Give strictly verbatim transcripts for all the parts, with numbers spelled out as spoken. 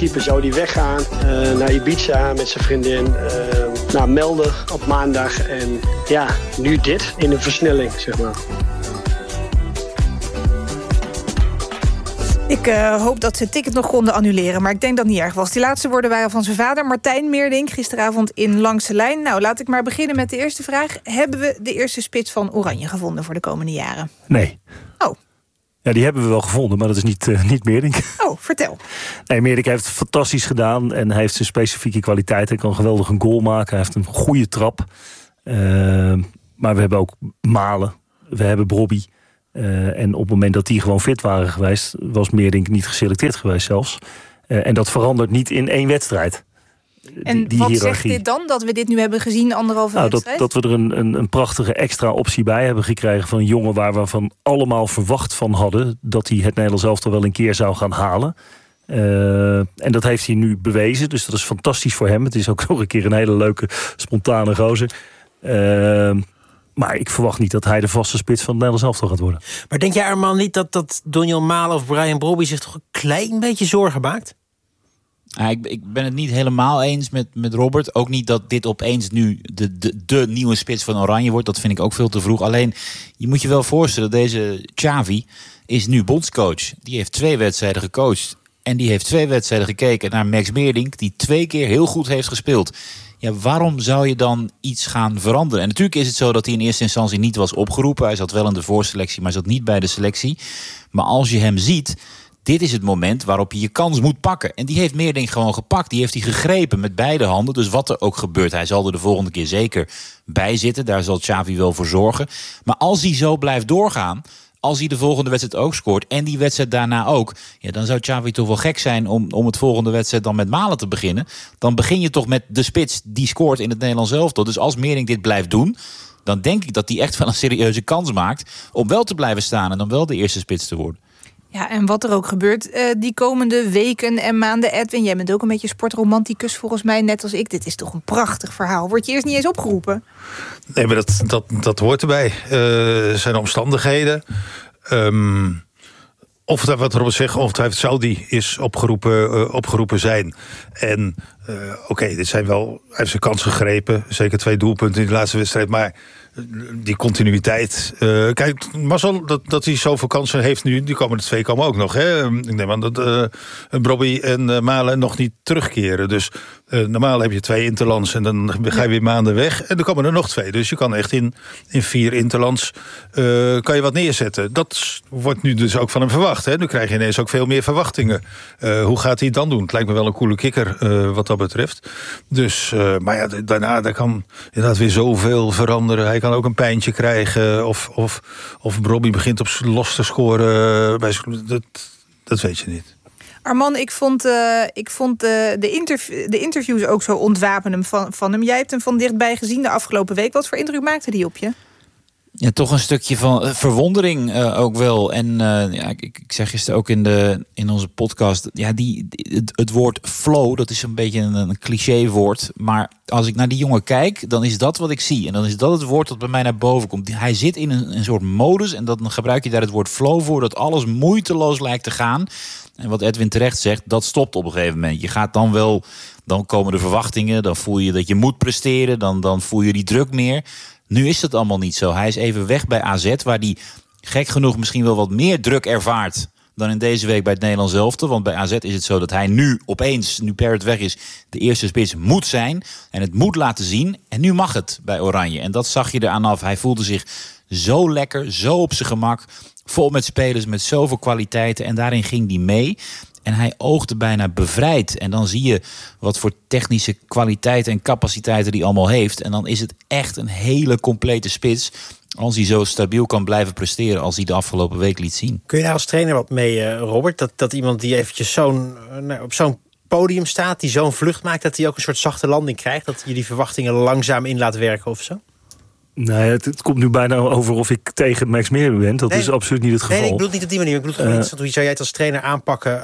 principe zou hij weggaan uh, naar Ibiza met zijn vriendin. Uh, nou, melden op maandag. En ja, nu dit in een versnelling, zeg maar. Ik uh, hoop dat ze het ticket nog konden annuleren, maar ik denk dat het niet erg was. Die laatste woorden waren van zijn vader, Martijn Meerdink, gisteravond in Langs de Lijn. Nou, laat ik maar beginnen met de eerste vraag. Hebben we de eerste spits van Oranje gevonden voor de komende jaren? Nee. Oh. Ja, die hebben we wel gevonden, maar dat is niet, uh, niet Meerdink. Oh, vertel. Nee, Meerdink heeft het fantastisch gedaan en hij heeft zijn specifieke kwaliteiten. Hij kan geweldig een goal maken, hij heeft een goede trap. Uh, maar we hebben ook Malen, we hebben Brobby. Uh, en op het moment dat die gewoon fit waren geweest, was Meerdink niet geselecteerd geweest zelfs. Uh, en dat verandert niet in één wedstrijd. En die, die wat hiërarchie. zegt dit dan, dat we dit nu hebben gezien, anderhalve nou, wedstrijd? Dat, dat we er een, een, een prachtige extra optie bij hebben gekregen van een jongen waar we van allemaal verwacht van hadden dat hij het Nederlands elftal wel een keer zou gaan halen. Uh, en dat heeft hij nu bewezen, dus dat is fantastisch voor hem. Het is ook nog een keer een hele leuke, spontane gozer. Uh, Maar ik verwacht niet dat hij de vaste spits van het Nederlands elftal gaat worden. Maar denk jij, Armand, niet dat, dat Donjan Malen of Brian Brobby zich toch een klein beetje zorgen maakt? Ja, ik, ik ben het niet helemaal eens met, met Robert. Ook niet dat dit opeens nu de, de, de nieuwe spits van Oranje wordt. Dat vind ik ook veel te vroeg. Alleen, je moet je wel voorstellen, deze Xavi is nu bondscoach. Die heeft twee wedstrijden gecoacht. En die heeft twee wedstrijden gekeken naar Max Meerdink, die twee keer heel goed heeft gespeeld. Ja, waarom zou je dan iets gaan veranderen? En natuurlijk is het zo dat hij in eerste instantie niet was opgeroepen. Hij zat wel in de voorselectie, maar zat niet bij de selectie. Maar als je hem ziet, dit is het moment waarop je je kans moet pakken. En die heeft Meerdink gewoon gepakt. Die heeft hij gegrepen met beide handen. Dus wat er ook gebeurt, hij zal er de volgende keer zeker bij zitten. Daar zal Xavi wel voor zorgen. Maar als hij zo blijft doorgaan, als hij de volgende wedstrijd ook scoort en die wedstrijd daarna ook, ja, dan zou Xavi toch wel gek zijn om, om het volgende wedstrijd dan met Malen te beginnen. Dan begin je toch met de spits die scoort in het Nederlands elftal. Dus als Meerdink dit blijft doen, dan denk ik dat hij echt wel een serieuze kans maakt om wel te blijven staan en om wel de eerste spits te worden. Ja, en wat er ook gebeurt uh, die komende weken en maanden. Edwin, jij bent ook een beetje sportromanticus volgens mij, net als ik. Dit is toch een prachtig verhaal. Word je eerst niet eens opgeroepen? Nee, maar dat, dat, dat hoort erbij. Uh, er zijn omstandigheden. Um, of het, wat Robert zegt, ongetwijfeld Saudi is opgeroepen, uh, opgeroepen zijn. En uh, oké, okay, dit zijn wel, hij heeft zijn kans gegrepen. Zeker twee doelpunten in de laatste wedstrijd. Maar die continuïteit. Uh, kijk, Marcel, dat, dat hij zoveel kansen heeft nu, die komende twee komen ook nog. Hè? Ik neem aan dat uh, Brobby en uh, Malen nog niet terugkeren. Dus uh, normaal heb je twee interlands en dan ga je weer maanden weg. En dan komen er nog twee. Dus je kan echt in, in vier interlands uh, kan je wat neerzetten. Dat wordt nu dus ook van hem verwacht. Hè? Nu krijg je ineens ook veel meer verwachtingen. Uh, hoe gaat hij het dan doen? Het lijkt me wel een coole kikker uh, wat dat betreft. Dus, uh, maar ja, daarna daar kan inderdaad weer zoveel veranderen. Hij kan ook een pijntje krijgen. Of, of, of Brobby begint op los te scoren. Bij, dat, dat weet je niet. Armand, ik vond, uh, ik vond uh, de, interv- de interviews ook zo ontwapenend van, van hem. Jij hebt hem van dichtbij gezien de afgelopen week. Wat voor indruk maakte die op je? Ja, toch een stukje van uh, verwondering uh, ook wel. En uh, ja, ik, ik zeg gisteren ook in, de, in onze podcast, ja, die, het, het woord flow, dat is een beetje een, een clichéwoord. Maar als ik naar die jongen kijk, dan is dat wat ik zie. En dan is dat het woord dat bij mij naar boven komt. Hij zit in een, een soort modus en dan gebruik je daar het woord flow voor, dat alles moeiteloos lijkt te gaan. En wat Edwin terecht zegt, dat stopt op een gegeven moment. Je gaat dan wel, dan komen de verwachtingen, dan voel je dat je moet presteren, dan, dan voel je die druk meer. Nu is dat allemaal niet zo. Hij is even weg bij A Z, waar hij gek genoeg misschien wel wat meer druk ervaart dan in deze week bij het Nederlands elftal. Want bij A Z is het zo dat hij nu opeens, nu Parrott weg is, de eerste spits moet zijn. En het moet laten zien. En nu mag het bij Oranje. En dat zag je eraan af. Hij voelde zich zo lekker, zo op zijn gemak. Vol met spelers met zoveel kwaliteiten. En daarin ging hij mee. En hij oogde bijna bevrijd. En dan zie je wat voor technische kwaliteiten en capaciteiten hij allemaal heeft. En dan is het echt een hele complete spits. Als hij zo stabiel kan blijven presteren als hij de afgelopen week liet zien. Kun je daar als trainer wat mee, Robert? Dat, dat iemand die eventjes zo'n, nou, op zo'n podium staat, die zo'n vlucht maakt, dat hij ook een soort zachte landing krijgt? Dat je die verwachtingen langzaam in laat werken of zo? Nee, het, het komt nu bijna over of ik tegen Max Meerdink ben. Dat nee, is absoluut niet het geval. Nee, ik bedoel niet op die manier. Ik bedoel uh, hoe zou jij het als trainer aanpakken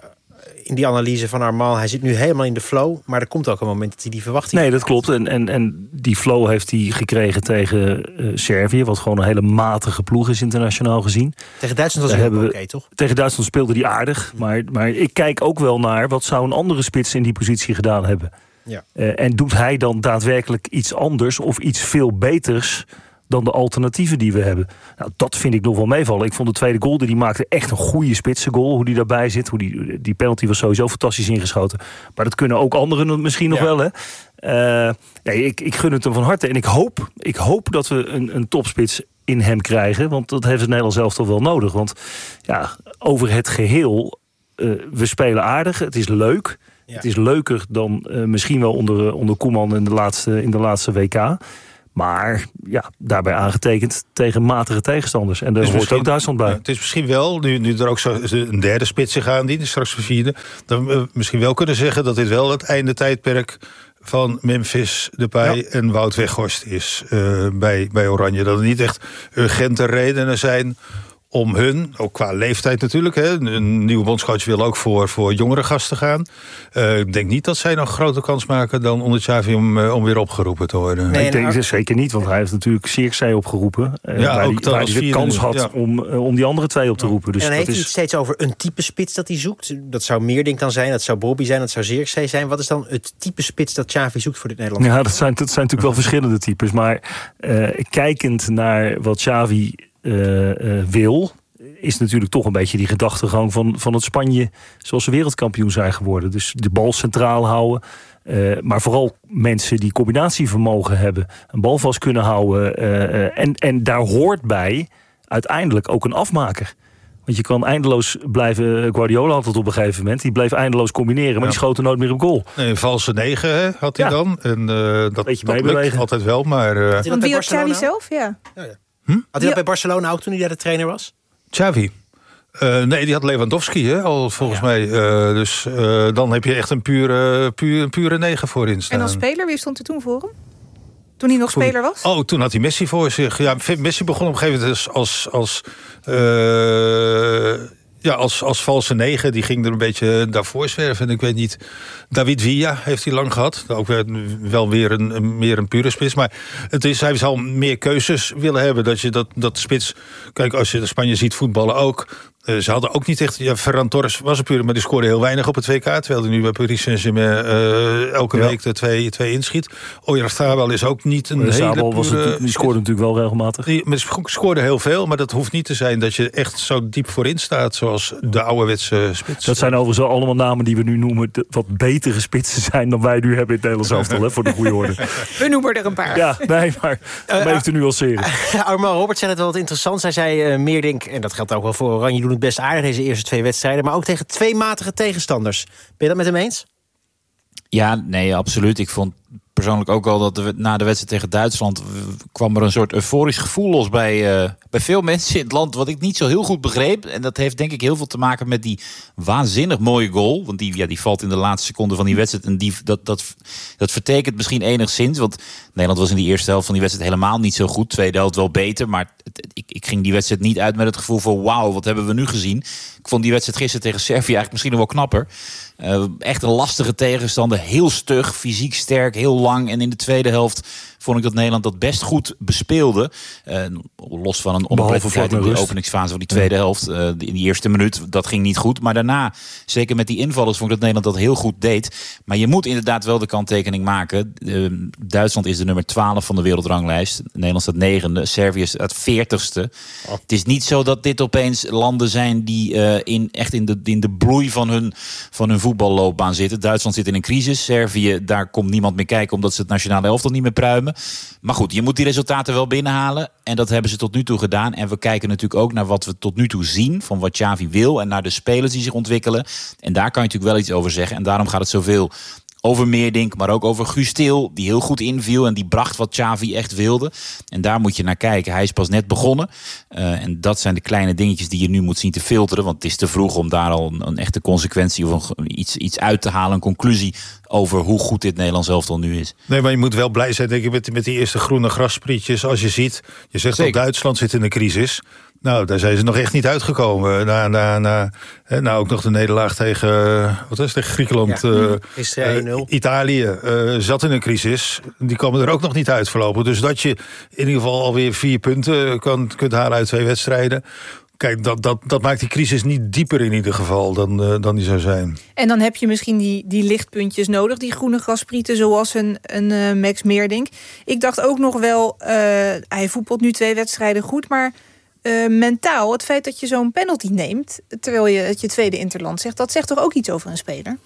in die analyse van Armand, hij zit nu helemaal in de flow, maar er komt ook een moment dat hij die verwachting... Nee, dat klopt. En, en, en die flow heeft hij gekregen tegen uh, Servië, wat gewoon een hele matige ploeg is internationaal gezien. Tegen Duitsland was het oké, okay, toch? Tegen Duitsland speelde hij aardig, maar, maar ik kijk ook wel naar wat zou een andere spits in die positie gedaan hebben. Ja. Uh, en doet hij dan daadwerkelijk iets anders of iets veel beters dan de alternatieven die we hebben? Nou, dat vind ik nog wel meevallen. Ik vond de tweede goal, die maakte echt een goede spitsengoal. Hoe die daarbij zit, hoe die, die penalty was sowieso fantastisch ingeschoten. Maar dat kunnen ook anderen misschien nog ja. wel, hè? Uh, nee, ik, ik gun het hem van harte. En ik hoop, ik hoop dat we een, een topspits in hem krijgen. Want dat heeft het Nederlands zelf toch wel nodig. Want ja, over het geheel, uh, we spelen aardig. Het is leuk. Ja. Het is leuker dan uh, misschien wel onder, onder Koeman in de laatste, in de laatste W K. Maar ja, daarbij aangetekend tegen matige tegenstanders. En daar hoort misschien ook Duitsland bij. Ja, het is misschien wel, nu, nu er ook zo een derde spits zich aandient, straks een vierde, dan we misschien wel kunnen zeggen dat dit wel het einde tijdperk van Memphis, Depay ja. en Wout Weghorst is uh, bij, bij Oranje. Dat er niet echt urgente redenen zijn om hun, ook qua leeftijd natuurlijk, hè, een nieuwe bondscoach wil ook voor, voor jongere gasten gaan. Uh, ik denk niet dat zij nog een grote kans maken dan onder Xavi om, uh, om weer opgeroepen te worden. Nee, ik denk het zeker niet, want hij heeft natuurlijk Zirkzee opgeroepen. Uh, ja, waar ook hij de vierde, kans had ja. om, uh, om die andere twee op te roepen. Dus en dat heeft is... hij het steeds over een type spits dat hij zoekt? Dat zou Meerdink dan zijn, dat zou Bobby zijn, dat zou Zirkzee zijn. Wat is dan het type spits dat Xavi zoekt voor dit Nederlands? Ja, dat zijn, dat zijn natuurlijk wel verschillende types. Maar uh, kijkend naar wat Xavi uh, uh, wil, is natuurlijk toch een beetje die gedachtegang van, van het Spanje zoals ze wereldkampioen zijn geworden. Dus de bal centraal houden. Uh, maar vooral mensen die combinatievermogen hebben, een bal vast kunnen houden. Uh, uh, en, en daar hoort bij uiteindelijk ook een afmaker. Want je kan eindeloos blijven... Guardiola had het op een gegeven moment. Die bleef eindeloos combineren, maar ja. die schoten nooit meer op goal. Nee, een valse negen hè, had hij ja. dan. En uh, dat, dat lukt altijd wel, maar... Uh... Want wie had Xavi zelf? Ja. Ja, ja. Hm? Had hij dat bij Barcelona ook toen hij daar de trainer was? Xavi? Uh, nee, die had Lewandowski hè, al volgens ja, ja. mij. Uh, dus uh, dan heb je echt een pure, pure, pure negen voorin staan. En als speler, wie stond er toen voor hem? Toen hij nog toen, speler was? Oh, toen had hij Messi voor zich. Ja, Messi begon op een gegeven moment als... als uh, Ja, als, als valse negen, die ging er een beetje daarvoor zwerven. En ik weet niet, David Villa heeft hij lang gehad. Ook wel weer een, een, meer een pure spits. Maar het is, hij zal meer keuzes willen hebben. Dat je dat, dat spits... Kijk, als je de Spanje ziet voetballen ook... Uh, ze hadden ook niet echt... Ja, Ferran Torres was een pure, maar die scoorde heel weinig op het W K. Terwijl hij nu bij Paris Saint-Germain uh, elke ja. week de twee, twee inschiet. Oyarzabal is ook niet een hele pure... Was het, die scoorde natuurlijk wel regelmatig. Die, die scoorde heel veel, maar dat hoeft niet te zijn dat je echt zo diep voorin staat zoals de ouderwetse spits. Dat zijn overigens wel allemaal namen die we nu noemen wat betere spitsen zijn dan wij nu hebben in het Nederlands elftal, hè, voor de goede orde. We noemen er een paar. Ja, nee, maar uh, even te nuanceren. Uh, Armand Robert zei het wel wat interessant. Hij zei uh, Meerdink, en dat geldt ook wel voor Oranje, doen het best aardig deze eerste twee wedstrijden, maar ook tegen twee matige tegenstanders. Ben je dat met hem eens? Ja, nee, absoluut. Ik vond persoonlijk ook al dat de, na de wedstrijd tegen Duitsland kwam er een soort euforisch gevoel los bij, uh, bij veel mensen in het land, wat ik niet zo heel goed begreep. En dat heeft denk ik heel veel te maken met die waanzinnig mooie goal. Want die, ja, die valt in de laatste seconde van die wedstrijd. En die, dat, dat, dat vertekent misschien enigszins. Want Nederland was in die eerste helft van die wedstrijd helemaal niet zo goed. Tweede helft wel beter. Maar het, ik, ik ging die wedstrijd niet uit met het gevoel van wauw, wat hebben we nu gezien. Ik vond die wedstrijd gisteren tegen Servië eigenlijk misschien nog wel knapper. Uh, echt een lastige tegenstander. Heel stug, fysiek sterk, heel lang. En in de tweede helft vond ik dat Nederland dat best goed bespeelde. Uh, los van een onoplettendheid in de openingsfase van die tweede ja. helft. Uh, in die eerste minuut, dat ging niet goed. Maar daarna, zeker met die invallers, vond ik dat Nederland dat heel goed deed. Maar je moet inderdaad wel de kanttekening maken. Uh, Duitsland is de nummer twaalf van de wereldranglijst. Nederland staat negende. Servië is het veertigste. Oh. Het is niet zo dat dit opeens landen zijn die uh, in, echt in de, in de bloei van hun, van hun voetballoopbaan zitten. Duitsland zit in een crisis. Servië, daar komt niemand meer kijken omdat ze het nationale elftal niet meer pruimen. Maar goed, je moet die resultaten wel binnenhalen. En dat hebben ze tot nu toe gedaan. En we kijken natuurlijk ook naar wat we tot nu toe zien, van wat Xavi wil en naar de spelers die zich ontwikkelen. En daar kan je natuurlijk wel iets over zeggen. En daarom gaat het zoveel over Meerdink, maar ook over Guus Til, die heel goed inviel en die bracht wat Xavi echt wilde. En daar moet je naar kijken. Hij is pas net begonnen. Uh, en dat zijn de kleine dingetjes die je nu moet zien te filteren. Want het is te vroeg om daar al een, een echte consequentie of een, iets, iets uit te halen. Een conclusie over hoe goed dit Nederlands elftal nu is. Nee, maar je moet wel blij zijn denk ik, met, met die eerste groene grassprietjes. Als je ziet, je zegt dat Duitsland zit in een crisis. Nou, daar zijn ze nog echt niet uitgekomen. Na, na, na, nou, ook nog de nederlaag tegen, wat is het, tegen Griekenland. Ja, uh, is één nul. Uh, Italië uh, zat in een crisis. Die komen er ook nog niet uit voorlopig. Dus dat je in ieder geval alweer vier punten kan, kunt halen uit twee wedstrijden. Kijk, dat, dat, dat maakt die crisis niet dieper in ieder geval dan, uh, dan die zou zijn. En dan heb je misschien die, die lichtpuntjes nodig, die groene grasprieten, zoals een, een uh, Max Meerdink. Ik dacht ook nog wel, uh, hij voetbalt nu twee wedstrijden goed, maar uh, mentaal, het feit dat je zo'n penalty neemt, terwijl je het je tweede interland zegt, dat zegt toch ook iets over een speler?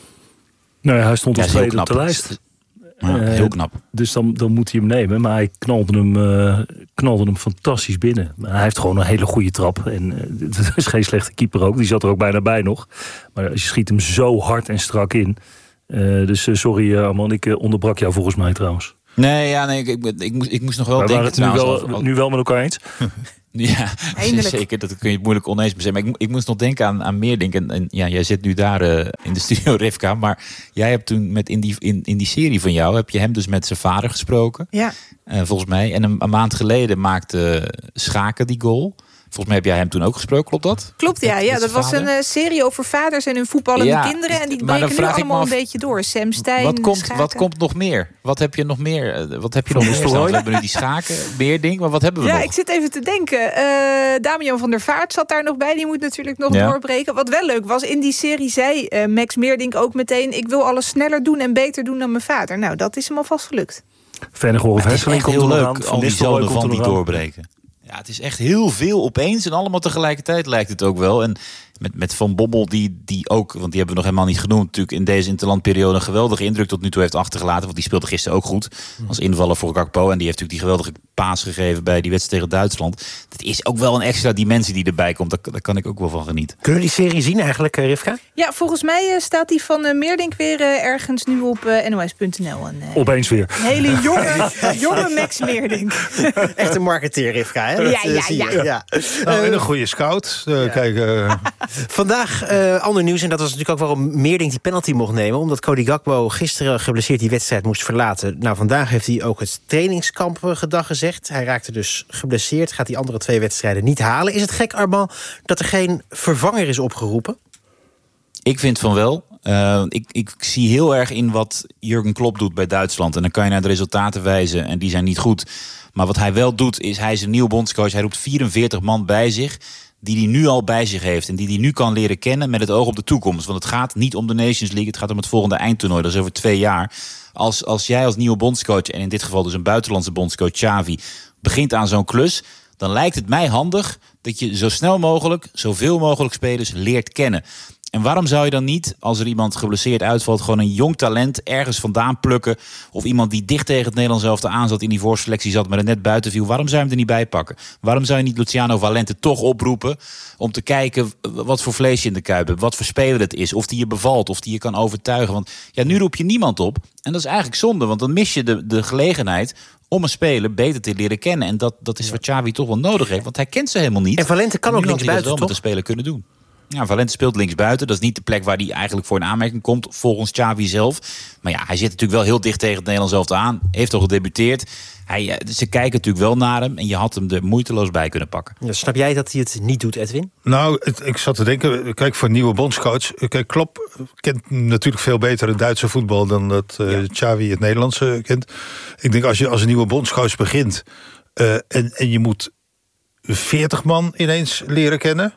Nou ja, hij stond als Ja, heel tweede op de knap. lijst. Ja, heel knap. Uh, dus dan, dan moet hij hem nemen. Maar hij knalde hem, uh, knalde hem fantastisch binnen. Maar hij heeft gewoon een hele goede trap. En uh, het is geen slechte keeper ook. Die zat er ook bijna bij nog. Maar je schiet hem zo hard en strak in. Uh, dus uh, sorry uh, Arman, ik uh, onderbrak jou volgens mij trouwens. Nee, ja, nee ik, ik, ik, moest, ik moest nog wel maar denken... We waren het nu wel, als, nu wel met elkaar eens. Ja, zeker. Dat kun je het moeilijk oneens mee zijn. Maar ik, ik moest nog denken aan, aan Meerdink. En, en ja, jij zit nu daar uh, in de studio, Rivka. Maar jij hebt toen met in die, in, in die serie van jou... heb je hem dus met zijn vader gesproken. Ja. Uh, volgens mij. En een, een maand geleden maakte Schaken die goal. Volgens mij heb jij hem toen ook gesproken, klopt dat? Klopt, ja. Met, ja met dat was vader? een uh, serie over vaders en hun voetballende ja, kinderen. En die maar dan breken nu vraag ik allemaal me af, een beetje door. Sam Stein, Wat komt, Schaken. wat komt nog meer? Wat heb je nog meer? Uh, wat heb je nog meer? Nistelrooy? We hebben nu die Schaken, Meerdink. Maar wat hebben we ja, nog? ik zit even te denken. Uh, Damian van der Vaart zat daar nog bij. Die moet natuurlijk nog Ja. doorbreken. Wat wel leuk was, in die serie zei uh, Max Meerdink ook meteen... ik wil alles sneller doen en beter doen dan mijn vader. Nou, dat is hem alvast gelukt. Vennegoor of Het is Hesseling echt komt heel er leuk, nog aan. al die Nistelrooy zonen komt van er die nog aan. doorbreken. Ja, het is echt heel veel opeens en allemaal tegelijkertijd lijkt het ook wel. En met, met Van Bommel, die, die ook, want die hebben we nog helemaal niet genoemd... natuurlijk in deze interlandperiode een geweldige indruk tot nu toe heeft achtergelaten. Want die speelde gisteren ook goed als invaller voor Gakpo. En die heeft natuurlijk die geweldige paas gegeven bij die wedstrijd tegen Duitsland. Dat is ook wel een extra dimensie die erbij komt. Daar, daar kan ik ook wel van genieten. Kunnen we die serie zien eigenlijk, Rivka? Ja, volgens mij uh, staat die van uh, Meerdink weer uh, ergens nu op uh, N O S punt N L. En, uh, Opeens weer. een hele jonge, jonge Max Meerdink. Echt een marketeer, Rivka, hè? Ja, Dat, uh, ja, zie ja. je. ja. Nou, en Uh, een goede scout. Uh, ja. Kijk, uh, Vandaag uh, ander nieuws, en dat was natuurlijk ook waarom Meerdink die penalty mocht nemen. Omdat Cody Gakpo gisteren geblesseerd die wedstrijd moest verlaten. Nou, vandaag heeft hij ook het trainingskamp gedag gezegd. Hij raakte dus geblesseerd, gaat die andere twee wedstrijden niet halen. Is het gek, Armand, dat er geen vervanger is opgeroepen? Ik vind van wel. Uh, ik, ik zie heel erg in wat Jurgen Klopp doet bij Duitsland. En dan kan je naar de resultaten wijzen en die zijn niet goed. Maar wat hij wel doet is, hij is een nieuw bondscoach. Hij roept vierenveertig man bij zich die hij nu al bij zich heeft. En die hij nu kan leren kennen met het oog op de toekomst. Want het gaat niet om de Nations League. Het gaat om het volgende eindtoernooi. Dat is over twee jaar. Als, als jij als nieuwe bondscoach, en in dit geval dus een buitenlandse bondscoach, Xavi, begint aan zo'n klus, dan lijkt het mij handig dat je zo snel mogelijk, zoveel mogelijk spelers leert kennen. En waarom zou je dan niet, als er iemand geblesseerd uitvalt, gewoon een jong talent ergens vandaan plukken? Of iemand die dicht tegen het Nederlands elftal aan zat, in die voorselectie zat, maar er net buiten viel. Waarom zou je hem er niet bij pakken? Waarom zou je niet Luciano Valente toch oproepen om te kijken wat voor vlees je in de kuip hebt, wat voor speler het is, of die je bevalt, of die je kan overtuigen? Want ja, nu roep je niemand op. En dat is eigenlijk zonde, want dan mis je de, de gelegenheid om een speler beter te leren kennen. En dat, dat is wat Xavi toch wel nodig heeft, want hij kent ze helemaal niet. En Valente kan En ook nu had hij dat linksbuiten, wel toch? met een speler kunnen doen. Ja, Valente speelt linksbuiten. Dat is niet de plek waar hij eigenlijk voor een aanmerking komt, volgens Xavi zelf. Maar ja, hij zit natuurlijk wel heel dicht tegen het Nederlands elftal aan. Heeft al gedebuteerd. Hij, ze kijken natuurlijk wel naar hem en je had hem er moeiteloos bij kunnen pakken. Ja, snap jij dat hij het niet doet, Edwin? nou, het, ik zat te denken, kijk, voor een nieuwe bondscoach. Kijk, Klopp kent natuurlijk veel beter het Duitse voetbal dan dat uh, Ja. Xavi het Nederlandse kent. Ik denk, als je als een nieuwe bondscoach begint uh, en, en je moet veertig man ineens leren kennen,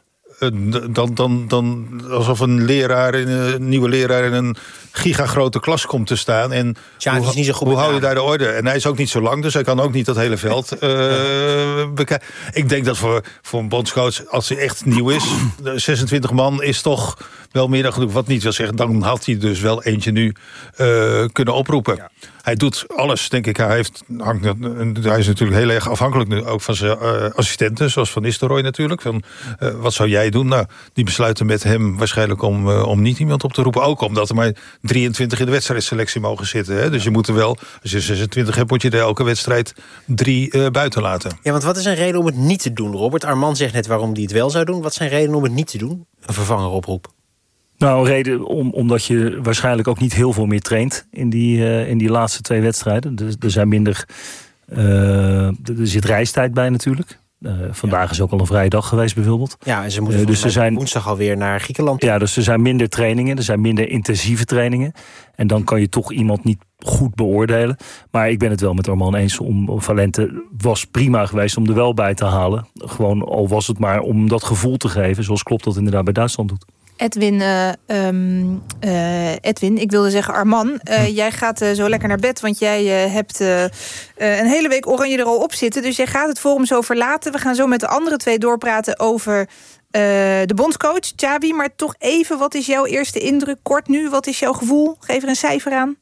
Dan, dan, dan alsof een leraar, een nieuwe leraar in een gigagrote klas komt te staan. En Tja, hoe, is niet zo goed hoe met hou je namen. daar de orde? En hij is ook niet zo lang, dus hij kan ook niet dat hele veld uh, bekijken. Ik denk dat voor, voor een bondscoach, als hij echt nieuw is, zesentwintig man is toch wel meer dan genoeg. Wat niet wil zeggen, dan had hij dus wel eentje nu uh, kunnen oproepen. Ja. Hij doet alles, denk ik. Hij, heeft, hangt, hij is natuurlijk heel erg afhankelijk nu ook van zijn uh, assistenten, zoals Van Nistelrooy natuurlijk. Van, uh, wat zou jij doen? Nou, die besluiten met hem waarschijnlijk om, uh, om niet iemand op te roepen. Ook omdat er maar drieëntwintig in de wedstrijdselectie mogen zitten. Hè? Dus je moet er wel, als je zesentwintig hebt, moet je er elke wedstrijd drie uh, buiten laten. Ja, want wat is een reden om het niet te doen, Robert? Armand zegt net waarom hij het wel zou doen. Wat zijn redenen om het niet te doen? Een vervanger oproepen. Nou, een reden om, omdat je waarschijnlijk ook niet heel veel meer traint in die, uh, in die laatste twee wedstrijden. Er, er zijn minder. Uh, er zit reistijd bij natuurlijk. Uh, vandaag ja. is ook al een vrije dag geweest bijvoorbeeld. Ja, en ze moeten uh, dus er zijn, woensdag alweer naar Griekenland. Ja, dus er zijn minder trainingen. Er zijn minder intensieve trainingen. En dan kan je toch iemand niet goed beoordelen. Maar ik ben het wel met Arman eens. Om Valente was prima geweest om er wel bij te halen. Gewoon al was het maar om dat gevoel te geven. Zoals Klopp dat inderdaad bij Duitsland doet. Edwin, uh, um, uh, Edwin, ik wilde zeggen Arman, uh, hm. jij gaat uh, zo lekker naar bed, want jij uh, hebt uh, uh, een hele week Oranje er al op zitten. Dus jij gaat het forum zo verlaten. We gaan zo met de andere twee doorpraten over uh, de bondscoach, Xabi. Maar toch even, wat is jouw eerste indruk? Kort nu, wat is jouw gevoel? Geef er een cijfer aan.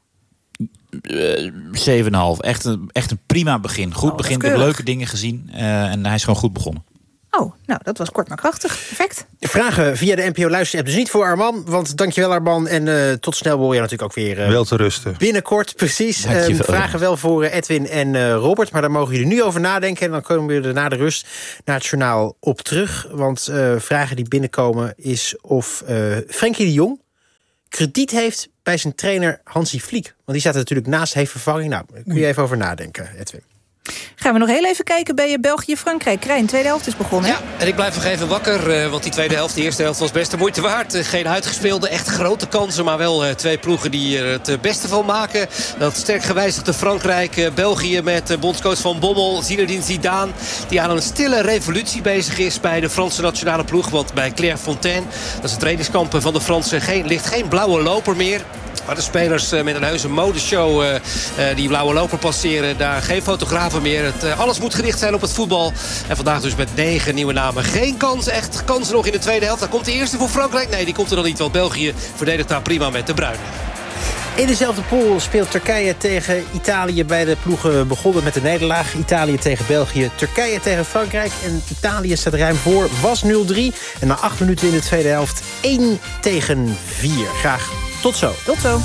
zeven komma vijf. Echt een, echt een prima begin. Goed oh, begin, ik heb leuke dingen gezien. Uh, en hij is gewoon goed begonnen. Oh, nou, dat was kort maar krachtig. Perfect. Vragen via de N P O Luister-app. Dus niet voor Arman, want dankjewel Arman. En uh, tot snel hoor je natuurlijk ook weer... Uh, wel te rusten. Binnenkort, precies. Uh, vragen wel voor Edwin en uh, Robert. Maar daar mogen jullie nu over nadenken. En dan komen we er na de rust naar het journaal op terug. Want uh, vragen die binnenkomen is of uh, Frenkie de Jong krediet heeft bij zijn trainer Hansi Flick. Want die staat er natuurlijk naast, heeft vervanging. Nou, daar kun je even over nadenken, Edwin. Gaan we nog heel even kijken bij België-Frankrijk. Krijn, tweede helft is begonnen. Ja, en ik blijf nog even wakker. Uh, want die tweede helft, de eerste helft was best de moeite waard. Uh, geen uitgespeelde, echt grote kansen. Maar wel uh, twee ploegen die er het beste van maken. Dat sterk gewijzigde Frankrijk. Uh, België met uh, bondscoach Van Bommel. Zinedine Zidane. Die aan een stille revolutie bezig is bij de Franse nationale ploeg. Want bij Clairefontaine, dat is het trainingskamp van de Fransen, geen, ligt geen blauwe loper meer. Maar de spelers met een heuse modeshow uh, uh, die blauwe loper passeren. Daar geen fotografen meer. Het, uh, alles moet gericht zijn op het voetbal. En vandaag dus met negen nieuwe namen. Geen kans, echt kansen nog in de tweede helft. Daar komt de eerste voor Frankrijk. Nee, die komt er dan niet. Want België verdedigt daar prima met de Bruyne. In dezelfde pool speelt Turkije tegen Italië. Beide ploegen begonnen met de nederlaag. Italië tegen België, Turkije tegen Frankrijk. En Italië staat ruim voor, was nul drie. En na acht minuten in de tweede helft één tegen vier. Graag tot zo. Tot zo.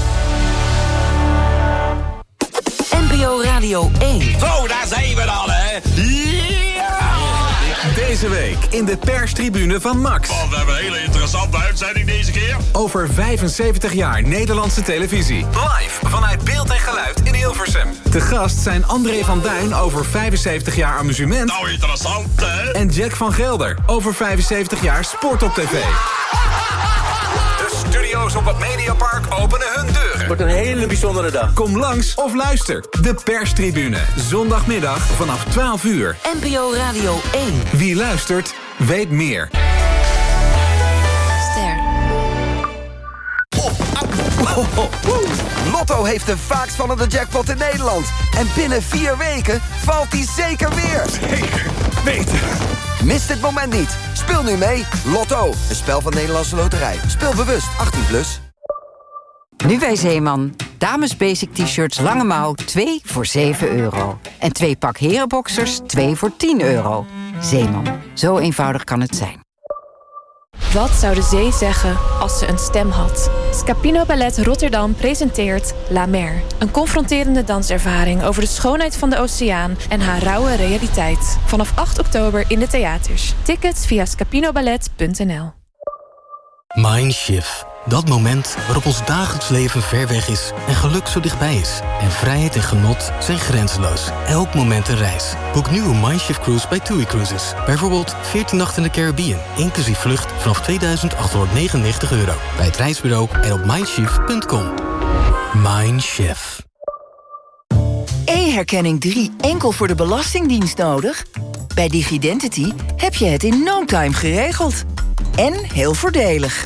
N P O Radio één. Zo, daar zijn we dan, hè. Ja! Deze week in de perstribune van Max. Oh, we hebben een hele interessante uitzending deze keer. Over vijfenzeventig jaar Nederlandse televisie. Live vanuit Beeld en Geluid in Hilversum. Te gast zijn André van Duin over vijfenzeventig jaar amusement. Nou, interessant, hè? En Jack van Gelder over vijfenzeventig jaar sport op tv. De studio's op het Mediapark openen hun deuren. Het wordt een hele bijzondere dag. Kom langs of luister. De perstribune. Zondagmiddag vanaf twaalf uur. N P O Radio één. Wie luistert, weet meer. Ster. Lotto heeft de vaakst vallende jackpot in Nederland. En binnen vier weken valt die zeker weer. Zeker weten. Mis dit moment niet. Speel nu mee. Lotto, een spel van Nederlandse Loterij. Speel bewust, achttien plus. Nu bij Zeeman. Dames basic t-shirts lange mouw, twee voor zeven euro. En twee pak herenboxers, twee voor tien euro. Zeeman, zo eenvoudig kan het zijn. Wat zou de zee zeggen als ze een stem had? Scapino Ballet Rotterdam presenteert La Mer. Een confronterende danservaring over de schoonheid van de oceaan en haar rauwe realiteit. Vanaf acht oktober in de theaters. Tickets via scapinoballet punt n l. Mindshift. Dat moment waarop ons dagelijks leven ver weg is en geluk zo dichtbij is. En vrijheid en genot zijn grenzeloos. Elk moment een reis. Boek nu een Mindshift cruise bij TUI Cruises. Bijvoorbeeld veertien nachten in de Caribbean, inclusief vlucht vanaf tweeduizend achthonderdnegenennegentig euro. Bij het reisbureau en op mindshift punt com. Mindshift. E-herkenning drie enkel voor de Belastingdienst nodig? Bij DigiDentity heb je het in no time geregeld. En heel voordelig.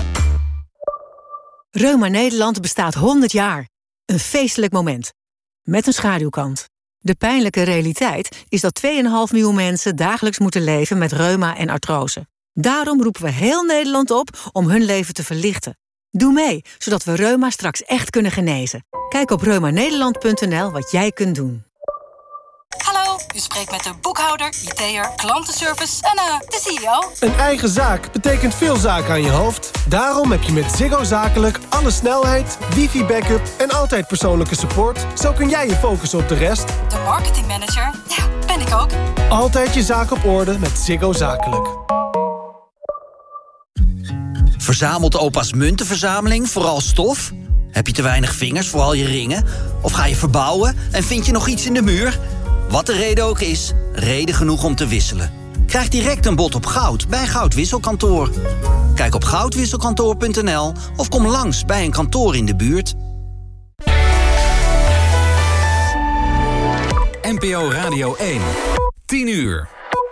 Reuma Nederland bestaat honderd jaar. Een feestelijk moment. Met een schaduwkant. De pijnlijke realiteit is dat twee komma vijf miljoen mensen dagelijks moeten leven met reuma en artrose. Daarom roepen we heel Nederland op om hun leven te verlichten. Doe mee, zodat we reuma straks echt kunnen genezen. Kijk op reuma nederland punt n l wat jij kunt doen. Hallo, u spreekt met de boekhouder, I T'er, klantenservice en uh, de C E O. Een eigen zaak betekent veel zaken aan je hoofd. Daarom heb je met Ziggo Zakelijk alle snelheid, wifi-backup en altijd persoonlijke support. Zo kun jij je focussen op de rest. De marketingmanager, ja, ben ik ook. Altijd je zaak op orde met Ziggo Zakelijk. Verzamelt opa's muntenverzameling vooral stof? Heb je te weinig vingers voor al je ringen? Of ga je verbouwen en vind je nog iets in de muur? Wat de reden ook is, reden genoeg om te wisselen. Krijg direct een bod op goud bij Goudwisselkantoor. Kijk op goudwisselkantoor punt n l of kom langs bij een kantoor in de buurt. N P O Radio één. tien uur.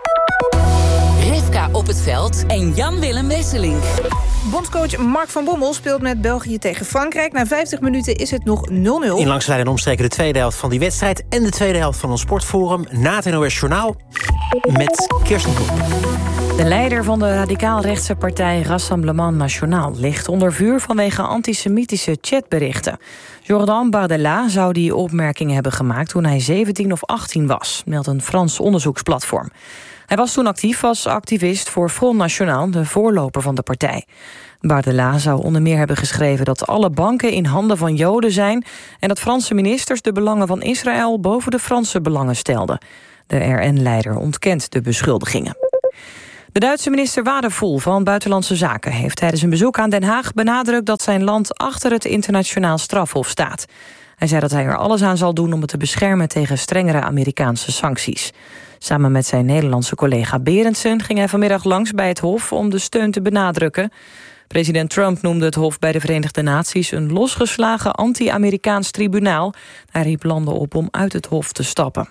Rivka op het veld en Jan-Willem Wesseling. Bondscoach Mark van Bommel speelt met België tegen Frankrijk. Na vijftig minuten is het nog nul nul. In Langs de Lijn en Omstreken de tweede helft van die wedstrijd... en de tweede helft van ons sportforum na het N O S Journaal met Kirsten Klop. De leider van de radicaal-rechtse partij Rassemblement National ligt onder vuur vanwege antisemitische chatberichten. Jordan Bardella zou die opmerkingen hebben gemaakt toen hij zeventien of achttien was, meldt een Frans onderzoeksplatform. Hij was toen actief als activist voor Front National, de voorloper van de partij. Bardella zou onder meer hebben geschreven dat alle banken in handen van Joden zijn en dat Franse ministers de belangen van Israël boven de Franse belangen stelden. De R N-leider ontkent de beschuldigingen. De Duitse minister Wadephul van Buitenlandse Zaken heeft tijdens een bezoek aan Den Haag benadrukt dat zijn land achter het internationaal strafhof staat. Hij zei dat hij er alles aan zal doen om het te beschermen tegen strengere Amerikaanse sancties. Samen met zijn Nederlandse collega Berendsen ging hij vanmiddag langs bij het hof om de steun te benadrukken. President Trump noemde het hof bij de Verenigde Naties een losgeslagen anti-Amerikaans tribunaal. Hij riep landen op om uit het hof te stappen.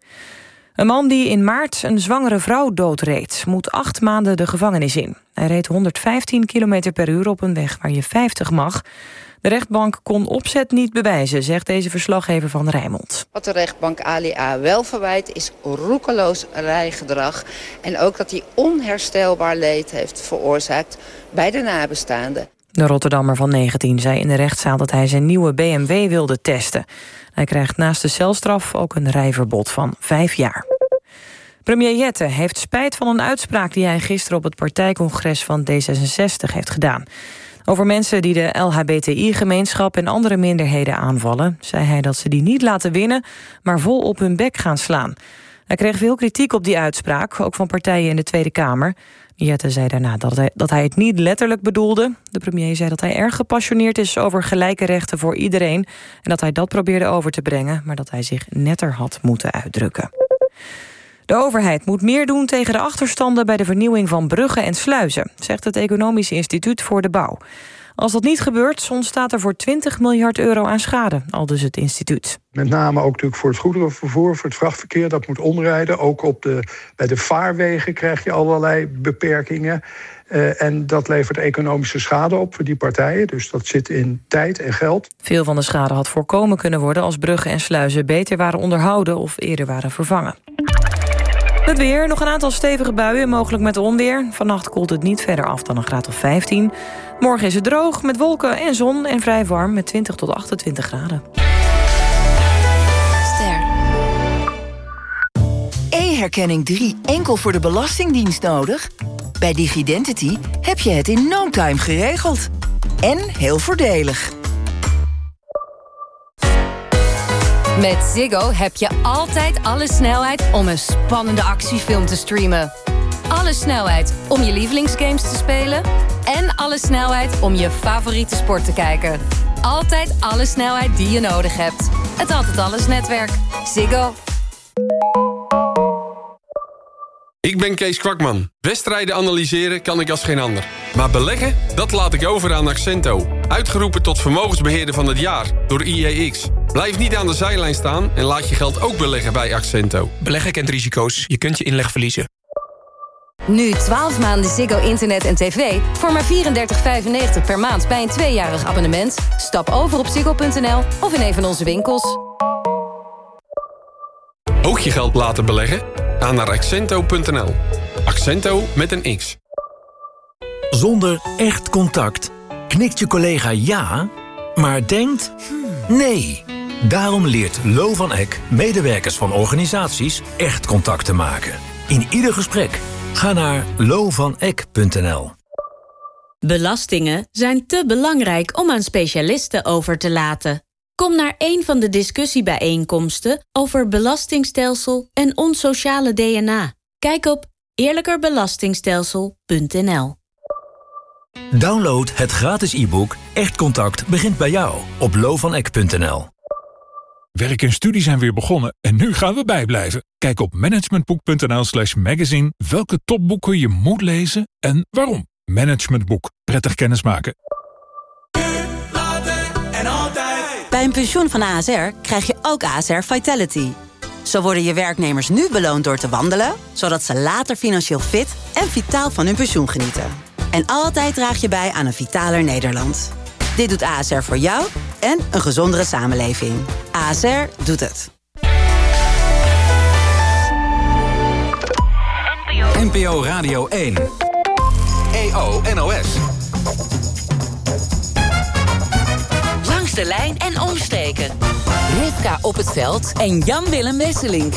Een man die in maart een zwangere vrouw doodreed, moet acht maanden de gevangenis in. Hij reed honderdvijftien kilometer per uur op een weg waar je vijftig mag. De rechtbank kon opzet niet bewijzen, zegt deze verslaggever van Rijnmond. Wat de rechtbank Ali A. wel verwijt is roekeloos rijgedrag. En ook dat hij onherstelbaar leed heeft veroorzaakt bij de nabestaanden. De Rotterdammer van negentien zei in de rechtszaal dat hij zijn nieuwe B M W wilde testen. Hij krijgt naast de celstraf ook een rijverbod van vijf jaar. Premier Jette heeft spijt van een uitspraak die hij gisteren op het partijcongres van D zesenzestig heeft gedaan. Over mensen die de L H B T I-gemeenschap en andere minderheden aanvallen, zei hij dat ze die niet laten winnen, maar vol op hun bek gaan slaan. Hij kreeg veel kritiek op die uitspraak, ook van partijen in de Tweede Kamer. Jette zei daarna dat hij, dat hij het niet letterlijk bedoelde. De premier zei dat hij erg gepassioneerd is over gelijke rechten voor iedereen en dat hij dat probeerde over te brengen, maar dat hij zich netter had moeten uitdrukken. De overheid moet meer doen tegen de achterstanden bij de vernieuwing van bruggen en sluizen, zegt het Economisch Instituut voor de Bouw. Als dat niet gebeurt, ontstaat er voor twintig miljard euro aan schade, aldus het instituut. Met name ook natuurlijk voor het goederenvervoer, voor het vrachtverkeer, dat moet omrijden. Ook op de, bij de vaarwegen krijg je allerlei beperkingen. Uh, en dat levert economische schade op voor die partijen. Dus dat zit in tijd en geld. Veel van de schade had voorkomen kunnen worden als bruggen en sluizen beter waren onderhouden of eerder waren vervangen. Het weer, nog een aantal stevige buien, mogelijk met onweer. Vannacht koelt het niet verder af dan een graad of vijftien. Morgen is het droog, met wolken en zon en vrij warm met twintig tot achtentwintig graden. Ster. E-herkenning drie enkel voor de Belastingdienst nodig? Bij Digidentity heb je het in no time geregeld. En heel voordelig. Met Ziggo heb je altijd alle snelheid om een spannende actiefilm te streamen. Alle snelheid om je lievelingsgames te spelen. En alle snelheid om je favoriete sport te kijken. Altijd alle snelheid die je nodig hebt. Het Altijd Alles netwerk. Ziggo. Ik ben Kees Kwakman. Wedstrijden analyseren kan ik als geen ander. Maar beleggen, dat laat ik over aan Accento. Uitgeroepen tot vermogensbeheerder van het jaar door I E X. Blijf niet aan de zijlijn staan en laat je geld ook beleggen bij Accento. Beleggen kent risico's. Je kunt je inleg verliezen. Nu twaalf maanden Ziggo Internet en tv voor maar vierendertig vijfennegentig per maand bij een tweejarig abonnement. Stap over op ziggo punt n l of in een van onze winkels. Ook je geld laten beleggen? Ga naar accento punt n l. Accento met een X. Zonder echt contact knikt je collega ja, maar denkt nee. Daarom leert Lo van Eck medewerkers van organisaties echt contact te maken. In ieder gesprek. Ga naar lo van eck punt n l. Belastingen zijn te belangrijk om aan specialisten over te laten. Kom naar een van de discussiebijeenkomsten over belastingstelsel en ons sociale D N A. Kijk op eerlijkerbelastingstelsel punt n l. Download het gratis e-book Echt Contact begint bij jou op lo van eck punt n l. Werk en studie zijn weer begonnen en nu gaan we bijblijven. Kijk op managementboek.nl slash magazine welke topboeken je moet lezen en waarom. Managementboek. Prettig kennismaken. Bij een pensioen van A S R krijg je ook A S R Vitality. Zo worden je werknemers nu beloond door te wandelen, zodat ze later financieel fit en vitaal van hun pensioen genieten. En altijd draag je bij aan een vitaler Nederland. Dit doet A S R voor jou en een gezondere samenleving. A S R doet het. N P O Radio één. E O N O S. Langs de lijn en omstreken. Rivka op het veld en Jan-Willem Wesselink.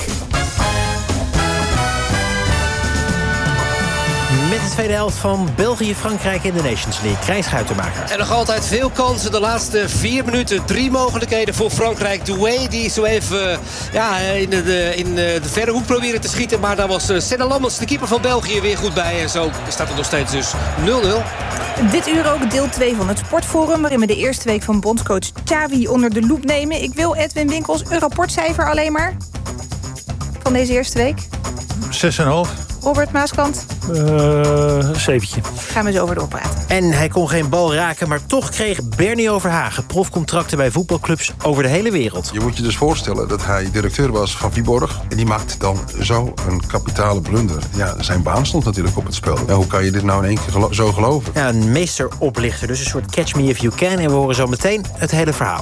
Met de tweede helft van België-Frankrijk in de Nations League. Krijs Schuitenmaker. En nog altijd veel kansen. De laatste vier minuten. Drie mogelijkheden voor Frankrijk. Doué die zo even ja, in, de, in de verre hoek proberen te schieten. Maar daar was Senna Lammens, de keeper van België, weer goed bij. En zo staat het nog steeds dus nul nul. Dit uur ook deel twee van het Sportforum, waarin we de eerste week van bondscoach Xavi onder de loep nemen. Ik wil Edwin Winkels een rapportcijfer alleen maar van deze eerste week. zes komma vijf. Robert Maaskant? Uh, zeventje. Gaan we zo over doorpraten. En hij kon geen bal raken, maar toch kreeg Bernie Overhagen profcontracten bij voetbalclubs over de hele wereld. Je moet je dus voorstellen dat hij directeur was van Viborg en die maakt dan zo een kapitale blunder. Ja, zijn baan stond natuurlijk op het spel. Ja, hoe kan je dit nou in één keer gelo- zo geloven? Ja, een meesteroplichter, dus een soort catch me if you can. En we horen zo meteen het hele verhaal.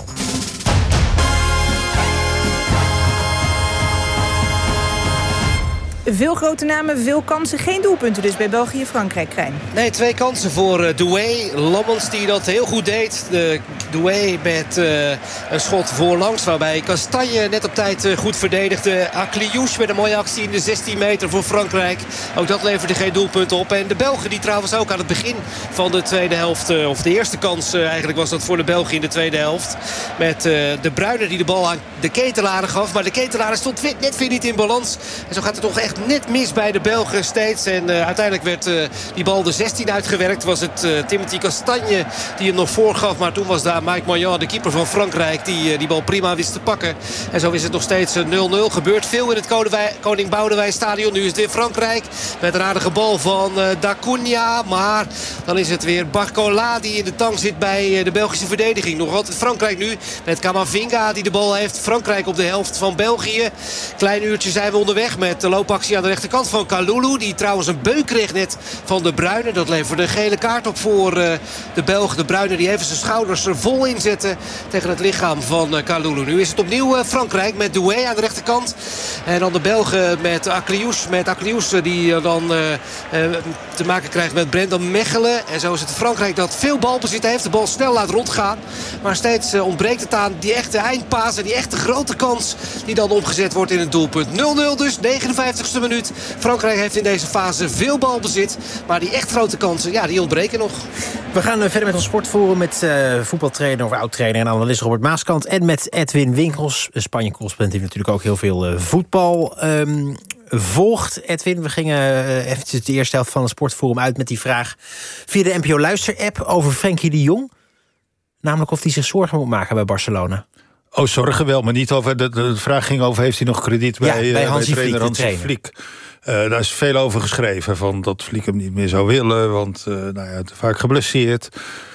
Veel grote namen, veel kansen, geen doelpunten dus bij België-Frankrijk, Krijn. Nee, twee kansen voor uh, Doué. Lammens die dat heel goed deed. De Doué met uh, een schot voorlangs waarbij Castagne net op tijd uh, goed verdedigde. Akliouche met een mooie actie in de zestien meter voor Frankrijk. Ook dat leverde geen doelpunt op. En de Belgen die trouwens ook aan het begin van de tweede helft, uh, of de eerste kans uh, eigenlijk was dat voor de Belgen in de tweede helft. Met uh, de Bruyne die de bal aan de Ketelaere gaf. Maar de Ketelaere stond net weer niet in balans. En zo gaat het toch echt net mis bij de Belgen steeds. En uh, uiteindelijk werd uh, die bal de zestien uitgewerkt. Was het uh, Timothy Castagne die hem nog voorgaf. Maar toen was daar Mike Maignan, de keeper van Frankrijk, die uh, die bal prima wist te pakken. En zo is het nog steeds uh, nul nul. Gebeurt veel in het Koning Boudewijn stadion. Nu is het weer Frankrijk. Met een aardige bal van uh, Dacunia. Maar dan is het weer Barcola die in de tang zit bij uh, de Belgische verdediging. Nog altijd Frankrijk nu met Camavinga die de bal heeft. Frankrijk op de helft van België. Klein uurtje zijn we onderweg met de loopactie aan de rechterkant van Kalulu. Die trouwens een beuk kreeg net van de Bruyne. Dat leverde een gele kaart op voor uh, de Belg. De Bruyne die even zijn schouders er vol inzette tegen het lichaam van uh, Kalulu. Nu is het opnieuw uh, Frankrijk met Doué aan de rechterkant. En dan de Belgen met Akliouche. Met Akliouche die uh, dan uh, uh, te maken krijgt met Brendan Mechelen. En zo is het Frankrijk dat veel balbezit heeft. De bal snel laat rondgaan. Maar steeds uh, ontbreekt het aan die echte eindpaas. En die echte grote kans die dan omgezet wordt in het doelpunt. nul nul dus, negenenvijftigste minuut. Frankrijk heeft in deze fase veel balbezit. Maar die echt grote kansen, ja, die ontbreken nog. We gaan verder met ons sportforum met uh, voetbaltrainer of oud-trainer en analist Robert Maaskant. En met Edwin Winkels, Spanje-correspondent die natuurlijk ook heel veel uh, voetbal um, volgt. Edwin, we gingen uh, eventjes de eerste helft van het sportforum uit met die vraag via de N P O Luister-app over Frenkie de Jong. Namelijk of hij zich zorgen moet maken bij Barcelona. Oh, zorgen wel, maar niet over. De, de vraag ging over: heeft hij nog krediet bij, ja, bij, uh, Hansi bij trainer Flick, Hansi Flick? Uh, daar is veel over geschreven, van dat Flick hem niet meer zou willen, want uh, nou ja, vaak geblesseerd.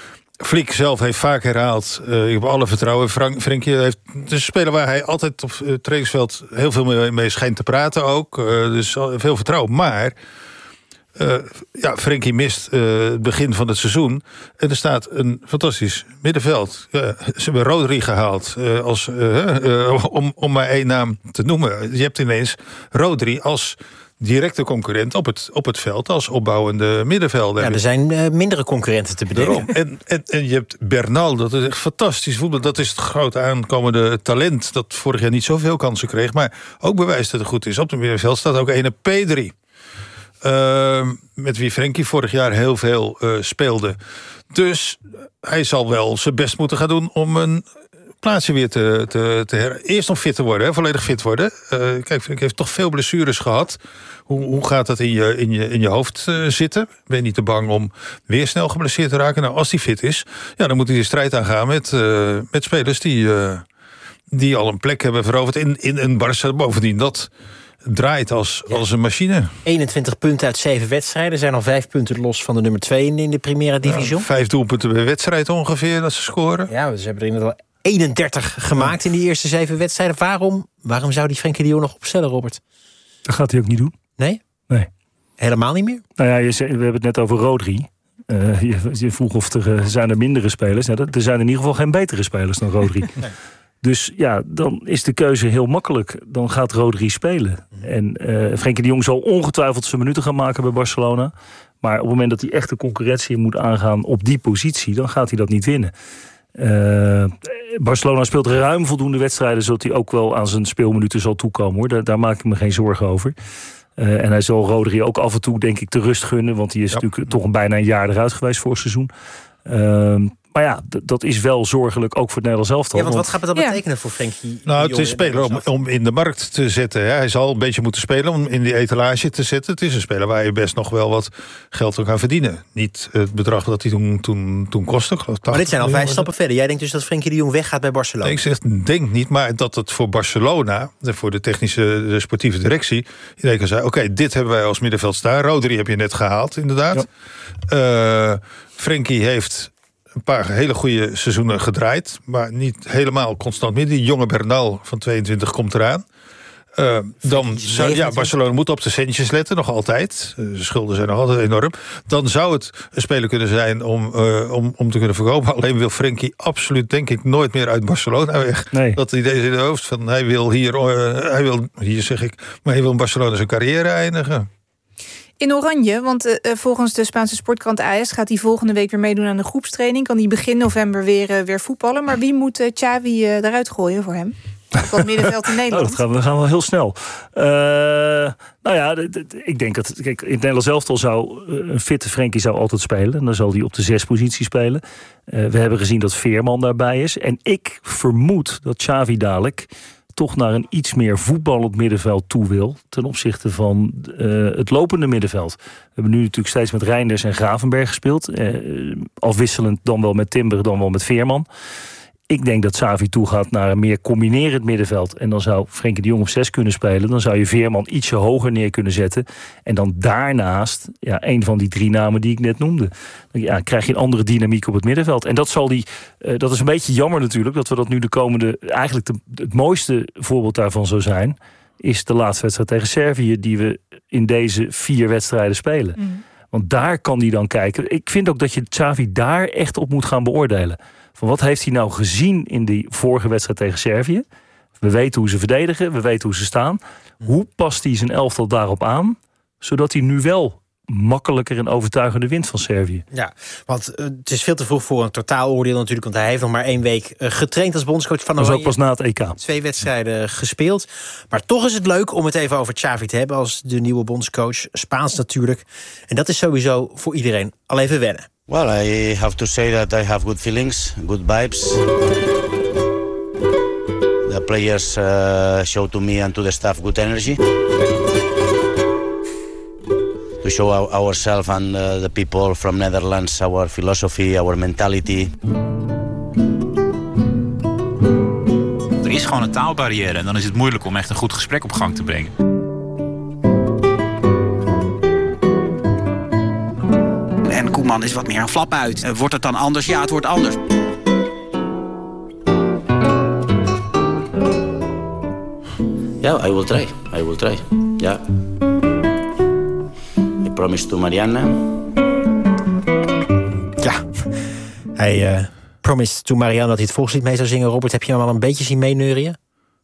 Flick zelf heeft vaak herhaald: uh, ik heb alle vertrouwen. Frank, Frenkie heeft het is een speler waar hij altijd op het trainingsveld heel veel mee, mee schijnt te praten ook. Uh, dus veel vertrouwen. Maar Uh, ja, Frenkie mist uh, het begin van het seizoen. En er staat een fantastisch middenveld. Uh, ze hebben Rodri gehaald. Uh, als, uh, uh, om, om maar één naam te noemen. Je hebt ineens Rodri als directe concurrent op het, op het veld. Als opbouwende middenvelder. Ja, er zijn uh, mindere concurrenten te bedenken. En, en, en je hebt Bernal. Dat is echt fantastisch voetbal. Dat is het grote aankomende talent. Dat vorig jaar niet zoveel kansen kreeg. Maar ook bewijst dat het goed is. Op het middenveld staat ook ene Pedri. Uh, met wie Frenkie vorig jaar heel veel uh, speelde. Dus hij zal wel zijn best moeten gaan doen om een plaatsje weer te, te, te her... Eerst nog fit te worden, hè, volledig fit worden. Uh, kijk, Frenkie heeft toch veel blessures gehad. Hoe, hoe gaat dat in je, in je, in je hoofd uh, zitten? Ben je niet te bang om weer snel geblesseerd te raken? Nou, als hij fit is, ja, dan moet hij de strijd aangaan met, uh, met spelers die... Uh, die al een plek hebben veroverd in, in een Barça. Bovendien, dat draait als, ja. als een machine. eenentwintig punten uit zeven wedstrijden. Er zijn al vijf punten los van de nummer twee in de Primera Division. Ja, vijf doelpunten per wedstrijd ongeveer dat ze scoren. Ja, ze hebben er inderdaad eenendertig gemaakt in die eerste zeven wedstrijden. Waarom, waarom zou die Frenkie de Jong nog opstellen, Robert? Dat gaat hij ook niet doen. Nee? Nee. Helemaal niet meer? Nou ja, je zei, we hebben het net over Rodri. Uh, je, je vroeg of er uh, zijn er mindere spelers. Nou, er zijn in ieder geval geen betere spelers dan Rodri. Nee. Dus ja, dan is de keuze heel makkelijk. Dan gaat Rodri spelen. En uh, Frenkie de Jong zal ongetwijfeld zijn minuten gaan maken bij Barcelona. Maar op het moment dat hij echt de concurrentie moet aangaan op die positie, dan gaat hij dat niet winnen. Uh, Barcelona speelt ruim voldoende wedstrijden, zodat hij ook wel aan zijn speelminuten zal toekomen, hoor. Daar, daar maak ik me geen zorgen over. Uh, en hij zal Rodri ook af en toe, denk ik, de rust gunnen, want die is ja. natuurlijk toch een bijna een jaar eruit geweest voor het seizoen. Uh, Maar ja, d- dat is wel zorgelijk, ook voor het Nederlands elftal. Ja, want wat gaat het dan ja. betekenen voor Frenkie? Nou, het is speler om, om in de markt te zetten. Hè. Hij zal een beetje moeten spelen om in die etalage te zetten. Het is een speler waar je best nog wel wat geld aan kan verdienen. Niet het bedrag dat hij toen, toen, toen kostte. Maar dit zijn al vijf stappen verder. Jij denkt dus dat Frenkie de Jong weggaat bij Barcelona? Nee, ik zeg, denk niet, maar dat het voor Barcelona, voor de technische, de sportieve directie, iedereen kan zeggen, oké, okay, dit hebben wij als middenveld staan. Rodri heb je net gehaald, inderdaad. Ja. Uh, Frenkie heeft een paar hele goede seizoenen gedraaid, maar niet helemaal constant meer. Die jonge Bernal van tweeëntwintig komt eraan. Uh, dan zou, ja, Barcelona moet op de centjes letten, nog altijd. Uh, de schulden zijn nog altijd enorm. Dan zou het een speler kunnen zijn om, uh, om, om te kunnen verkopen. Alleen wil Frenkie absoluut, denk ik, nooit meer uit Barcelona weg. Nee. Dat idee is in de hoofd van hij wil hier, uh, hij wil, hier zeg ik, maar hij wil in Barcelona zijn carrière eindigen. In oranje, want uh, volgens de Spaanse sportkrant A S gaat hij volgende week weer meedoen aan de groepstraining. Kan hij begin november weer, uh, weer voetballen. Maar wie moet uh, Xavi uh, eruit gooien voor hem? Op het middenveld in Nederland. Oh, dat gaan we, gaan wel heel snel. Uh, nou ja, d- d- ik denk dat kijk, in het Nederlands elftal zou uh, een fitte Frenkie zou altijd spelen. En dan zal hij op de zes positie spelen. Uh, we hebben gezien dat Veerman daarbij is. En ik vermoed dat Xavi dadelijk toch naar een iets meer voetballend middenveld toe wil ten opzichte van uh, het lopende middenveld. We hebben nu natuurlijk steeds met Reinders en Gravenberg gespeeld. Uh, afwisselend dan wel met Timber, dan wel met Veerman. Ik denk dat Xavi toegaat naar een meer combinerend middenveld. En dan zou Frenkie de Jong op zes kunnen spelen. Dan zou je Veerman ietsje hoger neer kunnen zetten. En dan daarnaast ja, een van die drie namen die ik net noemde. Dan ja, krijg je een andere dynamiek op het middenveld. En dat zal die. Uh, dat is een beetje jammer natuurlijk. Dat we dat nu de komende. Eigenlijk de, het mooiste voorbeeld daarvan zou zijn. Is de laatste wedstrijd tegen Servië. Die we in deze vier wedstrijden spelen. Mm. Want daar kan hij dan kijken. Ik vind ook dat je Xavi daar echt op moet gaan beoordelen. Van wat heeft hij nou gezien in die vorige wedstrijd tegen Servië? We weten hoe ze verdedigen, we weten hoe ze staan. Hoe past hij zijn elftal daarop aan? Zodat hij nu wel makkelijker en overtuigender wint van Servië. Ja, want uh, het is veel te vroeg voor een totaaloordeel natuurlijk. Want hij heeft nog maar één week uh, getraind als bondscoach van Oranje. Dat is ook pas na het E K. Twee wedstrijden gespeeld. Maar toch is het leuk om het even over Xavi te hebben als de nieuwe bondscoach. Spaans natuurlijk. En dat is sowieso voor iedereen al even wennen. Well, I have to say that I have good feelings, good vibes. The players uh, show to me and to the staff good energy. To show our, ourselves and uh, the people from Netherlands, our philosophy, our mentality. Er is gewoon een taalbarrière en dan is het moeilijk om echt een goed gesprek op gang te brengen. En Koeman is wat meer een flap uit. Uh, wordt het dan anders? Ja, het wordt anders. Ja, yeah, I will try. I will try. Ja. Yeah. I promise to Marianne. Ja, hij uh, promised to Marianne dat hij het volkslied mee zou zingen. Robert, heb je hem al een beetje zien meeneurien?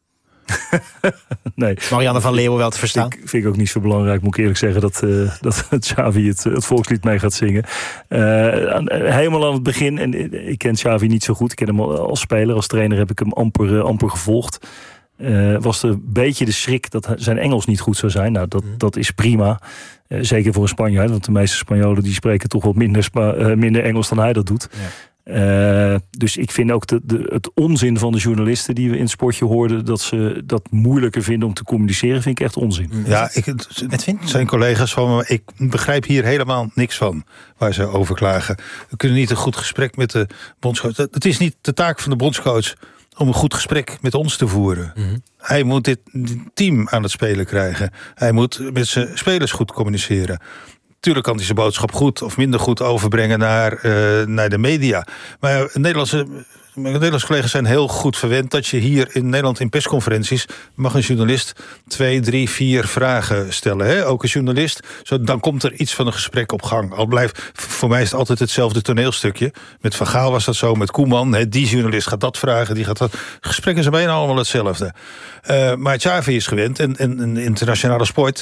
Nee. Marianne van Leeuwen wel te verstaan. Ik vind ik ook niet zo belangrijk, moet ik eerlijk zeggen, dat, uh, dat Xavi het, het volkslied mee gaat zingen. Uh, aan, helemaal aan het begin, en ik ken Xavi niet zo goed, ik ken hem als speler, als trainer heb ik hem amper, uh, amper gevolgd. Uh, was er een beetje de schrik dat zijn Engels niet goed zou zijn. Nou, dat, mm. dat is prima. Uh, zeker voor een Spanjaard, want de meeste Spanjolen die spreken toch wat minder, spa, uh, minder Engels dan hij dat doet. Ja. Uh, dus ik vind ook de, de, het onzin van de journalisten die we in het sportje hoorden, dat ze dat moeilijker vinden om te communiceren, vind ik echt onzin. Ja, ik, het, het zijn collega's van me. Ik begrijp hier helemaal niks van waar ze over klagen. We kunnen niet een goed gesprek met de bondscoach. Het is niet de taak van de bondscoach om een goed gesprek met ons te voeren. Mm-hmm. Hij moet dit, dit team aan het spelen krijgen. Hij moet met zijn spelers goed communiceren. Tuurlijk kan hij zijn boodschap goed of minder goed overbrengen naar, uh, naar de media. Maar Nederlandse... Mijn Nederlandse collega's zijn heel goed verwend dat je hier in Nederland in persconferenties mag een journalist twee, drie, vier vragen stellen. Hè? Ook een journalist, zo, dan komt er iets van een gesprek op gang. Al blijft, voor mij is het altijd hetzelfde toneelstukje. Met Van Gaal was dat zo, met Koeman. Hè? Die journalist gaat dat vragen, die gaat dat. Gesprekken zijn bijna allemaal hetzelfde. Uh, maar Xavi is gewend en, en, en internationale sport.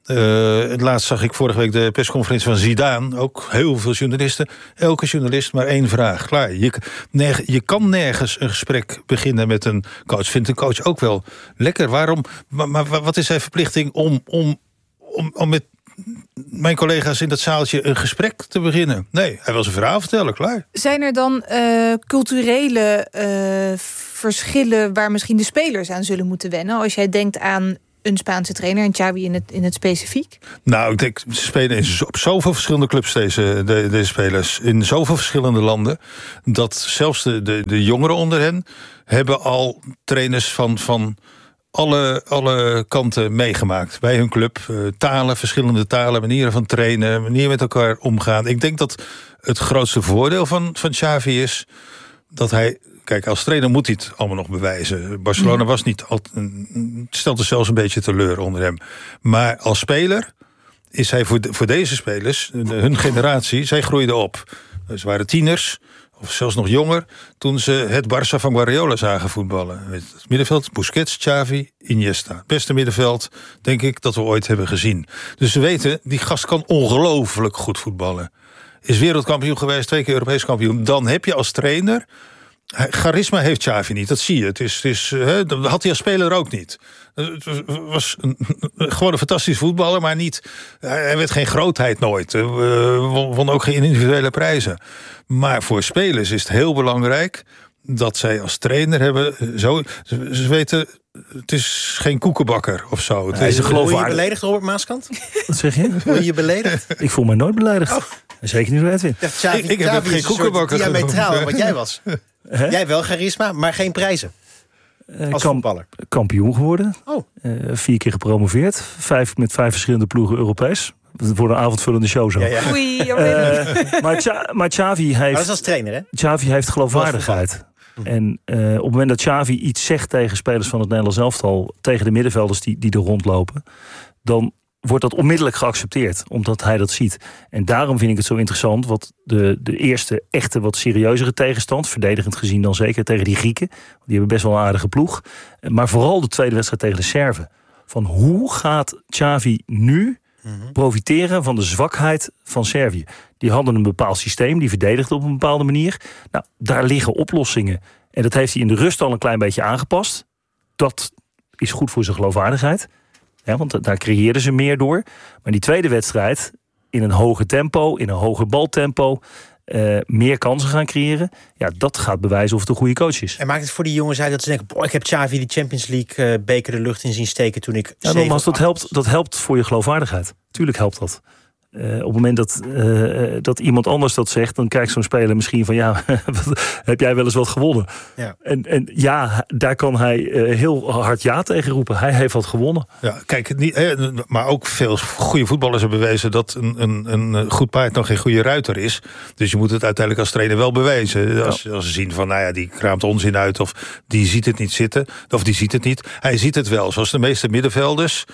Uh, het laatst zag ik vorige week de persconferentie van Zidane. Ook heel veel journalisten. Elke journalist maar één vraag. Klaar. Je, nerg, je kan nergens een gesprek beginnen met een coach. Vindt een coach ook wel lekker. Waarom? Maar, maar wat is zijn verplichting om, om, om, om met mijn collega's in dat zaaltje een gesprek te beginnen? Nee, hij wil zijn verhaal vertellen. Klaar. Zijn er dan uh, culturele uh, verschillen waar misschien de spelers aan zullen moeten wennen? Als jij denkt aan een Spaanse trainer en Xavi in het, in het specifiek? Nou, ik denk, ze spelen in op zoveel verschillende clubs, deze, de, deze spelers. In zoveel verschillende landen. Dat zelfs de, de, de jongeren onder hen hebben al trainers van, van alle, alle kanten meegemaakt. Bij hun club. Uh, talen, verschillende talen, manieren van trainen, manieren met elkaar omgaan. Ik denk dat het grootste voordeel van, van Xavi is dat hij... Kijk, als trainer moet hij het allemaal nog bewijzen. Barcelona was niet altijd, stelde zelfs een beetje teleur onder hem. Maar als speler is hij voor, de, voor deze spelers, hun generatie, zij groeiden op. Ze waren tieners, of zelfs nog jonger, toen ze het Barça van Guardiola zagen voetballen. Het middenveld, Busquets, Xavi, Iniesta. Beste middenveld, denk ik, dat we ooit hebben gezien. Dus ze weten, die gast kan ongelooflijk goed voetballen. Is wereldkampioen geweest, twee keer Europees kampioen. Dan heb je als trainer... Charisma heeft Xavi niet, dat zie je. Het is, het is, hè, dat had hij als speler ook niet. Het was een, gewoon een fantastisch voetballer, maar niet. Hij werd geen grootheid nooit. Hij won ook geen individuele prijzen. Maar voor spelers is het heel belangrijk dat zij als trainer hebben. Zo, ze, ze weten, het is geen koekenbakker of zo. Het ja, is een geloofwaardig. Word je beledigd, Robert Maaskant? Wat zeg je? Word je beledigd? Ik voel me nooit beledigd. Oh. Zeker niet door Edwin. Ja, Xavi, ik, ik heb Xavi geen koekenbakker. Diametraal wat jij was. He? Jij wel charisma, maar geen prijzen. Als Kamp, voetballer. Kampioen geworden. Oh. Uh, vier keer gepromoveerd. Vijf, met vijf verschillende ploegen Europees. Het wordt een avondvullende show zo. Ja, ja. Oei, uh, maar, Xa, maar Xavi heeft... Maar dat is als trainer, hè? Xavi heeft geloofwaardigheid. En uh, op het moment dat Xavi iets zegt tegen spelers van het Nederlands elftal, tegen de middenvelders die, die er rondlopen, dan wordt dat onmiddellijk geaccepteerd, omdat hij dat ziet. En daarom vind ik het zo interessant, wat de, de eerste echte wat serieuzere tegenstand, verdedigend gezien dan zeker tegen die Grieken, die hebben best wel een aardige ploeg, maar vooral de tweede wedstrijd tegen de Serven. Van hoe gaat Xavi nu mm-hmm. profiteren van de zwakheid van Servië? Die hadden een bepaald systeem, die verdedigden op een bepaalde manier. Nou, daar liggen oplossingen. En dat heeft hij in de rust al een klein beetje aangepast. Dat is goed voor zijn geloofwaardigheid. Ja, want daar creëerden ze meer door. Maar die tweede wedstrijd, in een hoger tempo, in een hoger baltempo, uh, meer kansen gaan creëren. Ja, dat gaat bewijzen of het een goede coach is. En maakt het voor die jongens uit dat ze denken, boah, ik heb Xavi die Champions League uh, beker de lucht in zien steken toen ik ja, nogmaals, dat helpt, dat helpt voor je geloofwaardigheid. Tuurlijk helpt dat. Uh, op het moment dat, uh, dat iemand anders dat zegt, dan kijkt zo'n speler misschien van ja, heb jij wel eens wat gewonnen? Ja. En, en ja, daar kan hij uh, heel hard ja tegen roepen. Hij heeft wat gewonnen. Ja, kijk, niet, hè, maar ook veel goede voetballers hebben bewezen dat een, een, een goed paard nog geen goede ruiter is. Dus je moet het uiteindelijk als trainer wel bewijzen. Ja. Als, als ze zien van, nou ja, die kraamt onzin uit of die ziet het niet zitten, of die ziet het niet. Hij ziet het wel, zoals de meeste middenvelders.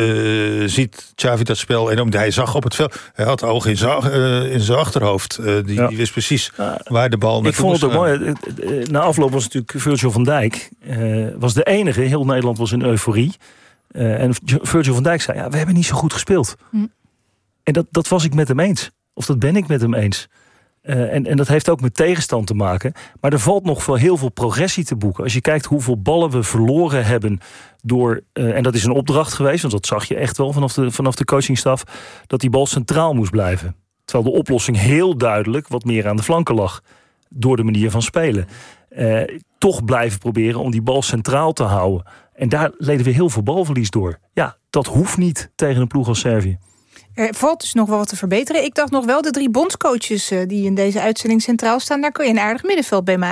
Uh, ziet Xavi dat spel en hij zag op het veld. Hij had ogen in zijn, uh, in zijn achterhoofd. Uh, die, ja. die wist precies uh, waar de bal naartoe moest. Ik vond het ook mooi. Na afloop was natuurlijk Virgil van Dijk. Uh, was de enige. Heel Nederland was in euforie. Uh, en Virgil van Dijk zei, ja, we hebben niet zo goed gespeeld. Hm. En dat, dat was ik met hem eens. Of dat ben ik met hem eens. Uh, en, en dat heeft ook met tegenstand te maken. Maar er valt nog wel heel veel progressie te boeken. Als je kijkt hoeveel ballen we verloren hebben door, uh, en dat is een opdracht geweest, want dat zag je echt wel vanaf de, vanaf de coachingstaf, dat die bal centraal moest blijven. Terwijl de oplossing heel duidelijk wat meer aan de flanken lag. Door de manier van spelen. Uh, toch blijven proberen om die bal centraal te houden. En daar leden we heel veel balverlies door. Ja, dat hoeft niet tegen een ploeg als Servië. Er valt dus nog wel wat te verbeteren. Ik dacht nog wel, de drie bondscoaches die in deze uitzending centraal staan, daar kun je een aardig middenveld bij maken.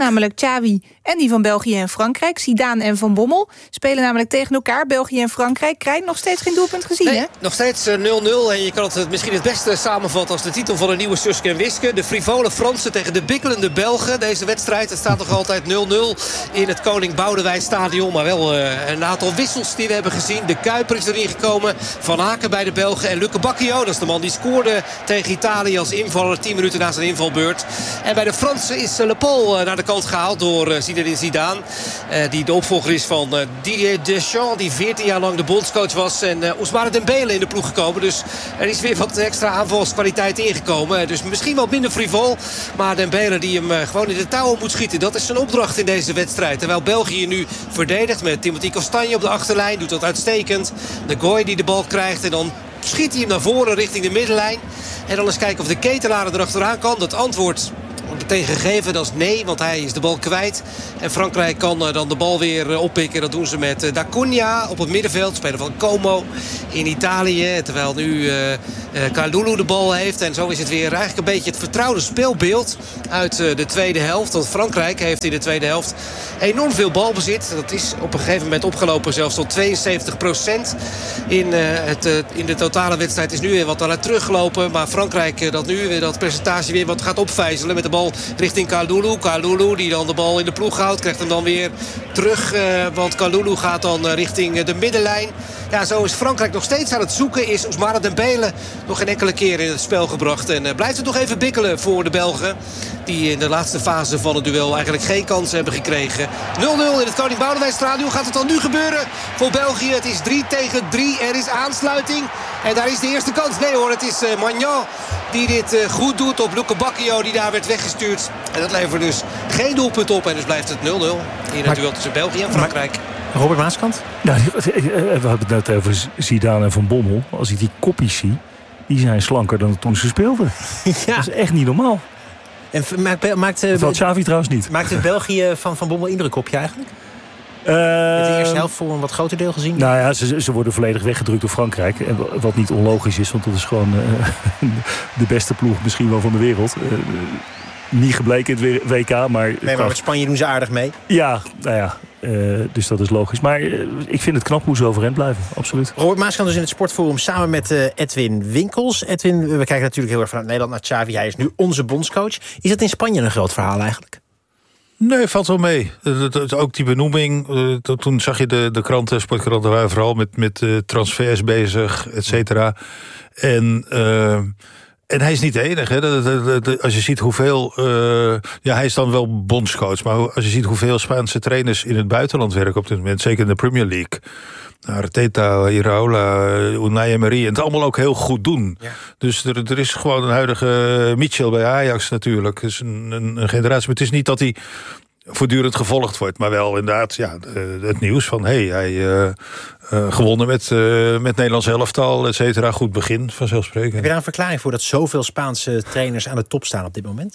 namelijk Xavi en die van België en Frankrijk. Zidane en Van Bommel spelen namelijk tegen elkaar. België en Frankrijk krijgen nog steeds geen doelpunt gezien, nee, hè? Nog steeds nul nul. En je kan het misschien het beste samenvatten als de titel van een nieuwe Suske en Wiske. De frivole Fransen tegen de bikkelende Belgen. Deze wedstrijd, het staat nog altijd nul nul in het Koning Boudewijn stadion. Maar wel uh, een aantal wissels die we hebben gezien. De Kuiper is erin gekomen. Van Aken bij de Belgen. En Luke Bacchio, dat is de man die scoorde tegen Italië als invaller. tien minuten na zijn invalbeurt. En bij de Fransen is Le Paul uh, naar de kant gehaald door uh, Zinedine Zidane. Uh, die de opvolger is van uh, Didier Deschamps. Die veertien jaar lang de bondscoach was. En uh, Ousmane Dembele in de ploeg gekomen. Dus er is weer wat extra aanvalskwaliteit ingekomen. Dus misschien wat minder frivol. Maar Dembele die hem uh, gewoon in de touwen moet schieten. Dat is zijn opdracht in deze wedstrijd. Terwijl België nu verdedigt met Timothy Castagne op de achterlijn. Doet dat uitstekend. De Goy die de bal krijgt. En dan schiet hij hem naar voren richting de middenlijn. En dan eens kijken of de Ketelaar er achteraan kan. Dat antwoord meteen gegeven, dat is nee, want hij is de bal kwijt. En Frankrijk kan uh, dan de bal weer uh, oppikken. Dat doen ze met uh, Da Cunha op het middenveld. Speler van Como in Italië. Terwijl nu uh, uh, Kalulu de bal heeft. En zo is het weer eigenlijk een beetje het vertrouwde speelbeeld uit uh, de tweede helft. Want Frankrijk heeft in de tweede helft enorm veel balbezit. Dat is op een gegeven moment opgelopen zelfs tot tweeënzeventig procent. In, uh, het, uh, in de totale wedstrijd is nu weer wat aan het teruggelopen. Maar Frankrijk uh, dat nu weer dat percentage weer wat gaat opvijzelen met de bal richting Kalulu. Kalulu die dan de bal in de ploeg houdt. Krijgt hem dan weer terug. Uh, want Kalulu gaat dan uh, richting uh, de middenlijn. Ja, zo is Frankrijk nog steeds aan het zoeken. Is Ousmane Dembele nog geen enkele keer in het spel gebracht. En uh, blijft het nog even bikkelen voor de Belgen. Die in de laatste fase van het duel eigenlijk geen kans hebben gekregen. nul nul in het Koning Boudewijn stadion. Gaat het dan nu gebeuren voor België? Het is drie tegen drie. Er is aansluiting. En daar is de eerste kans. Nee hoor, het is uh, Magnan die dit uh, goed doet op Luke Bacchio die daar werd weggestuurd. En dat levert dus geen doelpunt op. En dus blijft het nul nul in het duel tussen België en Frankrijk. Maar Robert Maaskant? Nou, we hebben het net over Zidane en Van Bommel. Als ik die koppies zie, die zijn slanker dan toen ze speelden. Ja. Dat is echt niet normaal. En maakt, maakt, dat had Xavi trouwens niet. Maakte België van Van Bommel indruk op je eigenlijk? Uh, Heb je de eerste helft voor een wat groter deel gezien? Nou ja, ze, ze worden volledig weggedrukt door Frankrijk. En wat niet onlogisch is, want dat is gewoon uh, de beste ploeg misschien wel van de wereld. Uh, niet gebleken in het W K, maar... Nee, maar met Spanje doen ze aardig mee. Ja, nou ja, uh, dus dat is logisch. Maar uh, ik vind het knap hoe ze overeind blijven, absoluut. Robert Maaskant dus in het Sportforum samen met uh, Edwin Winkels. Edwin, we kijken natuurlijk heel erg vanuit Nederland naar Xavi. Hij is nu onze bondscoach. Is dat in Spanje een groot verhaal eigenlijk? Nee, valt wel mee. Ook die benoeming. Toen zag je de, de kranten, sportkranten waren vooral met, met transfers bezig, et cetera. En, uh, en hij is niet de enige. Hè. Als je ziet hoeveel... Uh, ja, hij is dan wel bondscoach. Maar als je ziet hoeveel Spaanse trainers in het buitenland werken op dit moment, zeker in de Premier League. Arteta, Iraola, Unai Emery. En het allemaal ook heel goed doen. Ja. Dus er, er is gewoon een huidige Mitchell bij Ajax natuurlijk. Dus een, een, een generatie. Maar het is niet dat hij voortdurend gevolgd wordt. Maar wel inderdaad ja, het nieuws van... hé, hey, hij uh, uh, gewonnen met, uh, met Nederlands elftal, et cetera. Goed begin, vanzelfsprekend. Heb je daar een verklaring voor dat zoveel Spaanse trainers aan de top staan op dit moment?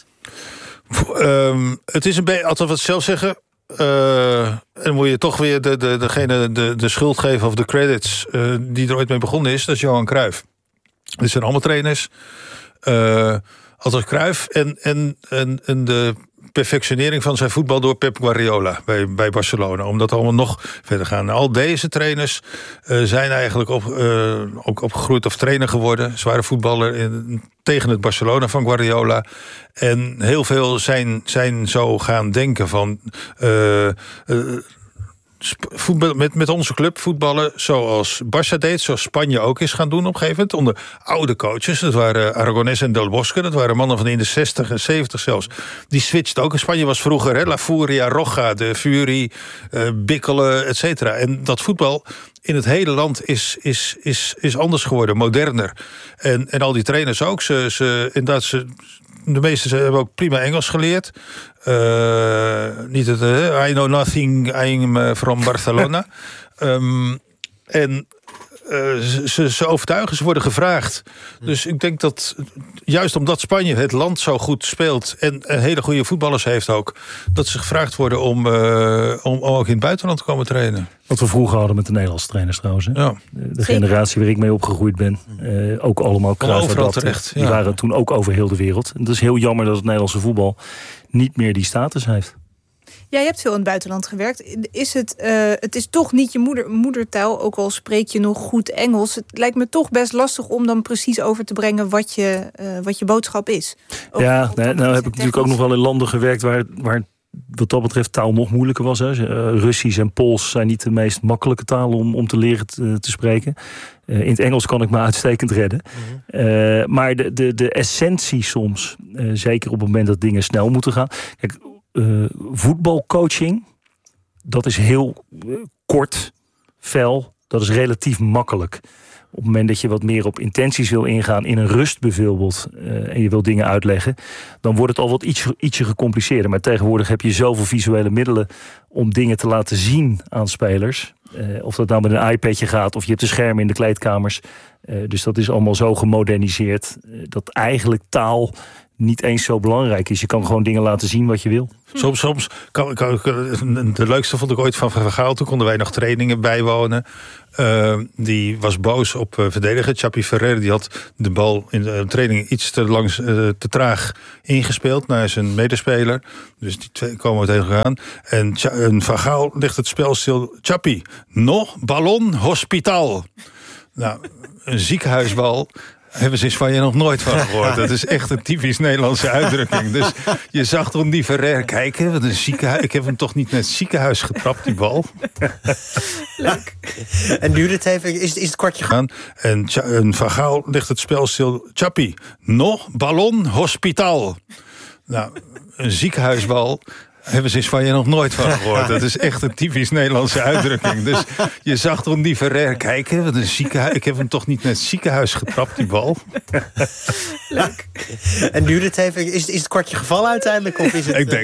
Um, het is een beetje, altijd wat zelf zeggen... Uh, en dan moet je toch weer de, de, degene de, de schuld geven of de credits uh, die er ooit mee begonnen is. Dat is Johan Cruijff. Dit zijn allemaal trainers. Uh, altijd Cruijff en, en, en, en de perfectionering van zijn voetbal door Pep Guardiola bij, bij Barcelona. Om dat allemaal nog verder gaan. Al deze trainers uh, zijn eigenlijk op, uh, ook opgegroeid of trainer geworden. Zware voetballer in, tegen het Barcelona van Guardiola. En heel veel zijn, zijn zo gaan denken van... Uh, uh, Voetbal, met, met onze club voetballen zoals Barça deed, zoals Spanje ook is gaan doen op een gegeven moment. Onder oude coaches, dat waren Aragonés en Del Bosque, dat waren mannen van in de zestig en zeventig zelfs. Die switchten ook. In Spanje was vroeger hè, La Furia, Roja, de Fury, uh, Bikkelen, et cetera. En dat voetbal in het hele land is, is, is, is anders geworden, moderner. En, en al die trainers ook. Ze, ze, inderdaad, ze, de meesten hebben ook prima Engels geleerd. Uh, niet het, uh, I know nothing, I'm uh, from Barcelona. um, en uh, ze, ze overtuigen, ze worden gevraagd. Dus ik denk dat, juist omdat Spanje het land zo goed speelt... en hele goede voetballers heeft ook... dat ze gevraagd worden om, uh, om, om ook in het buitenland te komen trainen. Wat we vroeger hadden met de Nederlandse trainers trouwens. Hè? Ja. De, de generatie waar ik mee opgegroeid ben. Uh, ook allemaal overal terecht. Die ja. waren toen ook over heel de wereld. En het is heel jammer dat het Nederlandse voetbal niet meer die status heeft. Ja, je hebt veel in het buitenland gewerkt. Is het, uh, het is toch niet je moeder, moedertaal, ook al spreek je nog goed Engels. Het lijkt me toch best lastig om dan precies over te brengen wat je, uh, wat je boodschap is. Ook ja, nee, nou heb ik natuurlijk ook nog wel in landen gewerkt waar, waar wat dat betreft taal nog moeilijker was. Hè. Uh, Russisch en Pools zijn niet de meest makkelijke talen om, om te leren te, te spreken. Uh, in het Engels kan ik me uitstekend redden. Mm-hmm. Uh, maar de, de, de essentie soms, uh, zeker op het moment dat dingen snel moeten gaan. Kijk, uh, voetbalcoaching, dat is heel uh, kort, fel, dat is relatief makkelijk. Op het moment dat je wat meer op intenties wil ingaan, in een rust bijvoorbeeld, uh, en je wil dingen uitleggen, dan wordt het al wat iets, ietsje gecompliceerder. Maar tegenwoordig heb je zoveel visuele middelen om dingen te laten zien aan spelers. Uh, of dat nou met een iPadje gaat, of je hebt de schermen in de kleedkamers. Uh, dus dat is allemaal zo gemoderniseerd, uh, dat eigenlijk taal niet eens zo belangrijk is. Je kan gewoon dingen laten zien wat je wil. Soms, soms kan, kan, de leukste vond ik ooit van Van Gaal. Toen konden wij nog trainingen bijwonen. Uh, die was boos op uh, verdediger. Chapi Ferrer, die had de bal in de training iets te, langs, uh, te traag ingespeeld naar zijn medespeler. Dus die twee komen tegen elkaar aan. En, en Van Gaal ligt het spel stil. Chapi, no ballon hospital. Nou, een ziekenhuisbal hebben ze in Spanje nog nooit van gehoord. Dat is echt een typisch Nederlandse uitdrukking. Dus je zag toch die Ferrer kijken. Wat een ziekenhuis. Ik heb hem toch niet naar het ziekenhuis getrapt, die bal. Leuk. En duurde het even, is, is het kwartje gaan? En, en Van Gaal ligt het spel stil. Chapi, no ballon hospital. Nou, een ziekenhuisbal hebben ze in Spanje nog nooit van gehoord. Dat is echt een typisch Nederlandse uitdrukking. Dus je zag toch die Ferrer kijken. Wat een ziekenhuis. Ik heb hem toch niet naar het ziekenhuis getrapt, die bal. Leuk. En duurde het even, is, is het kwartje gevallen uiteindelijk? Of is het, ik denk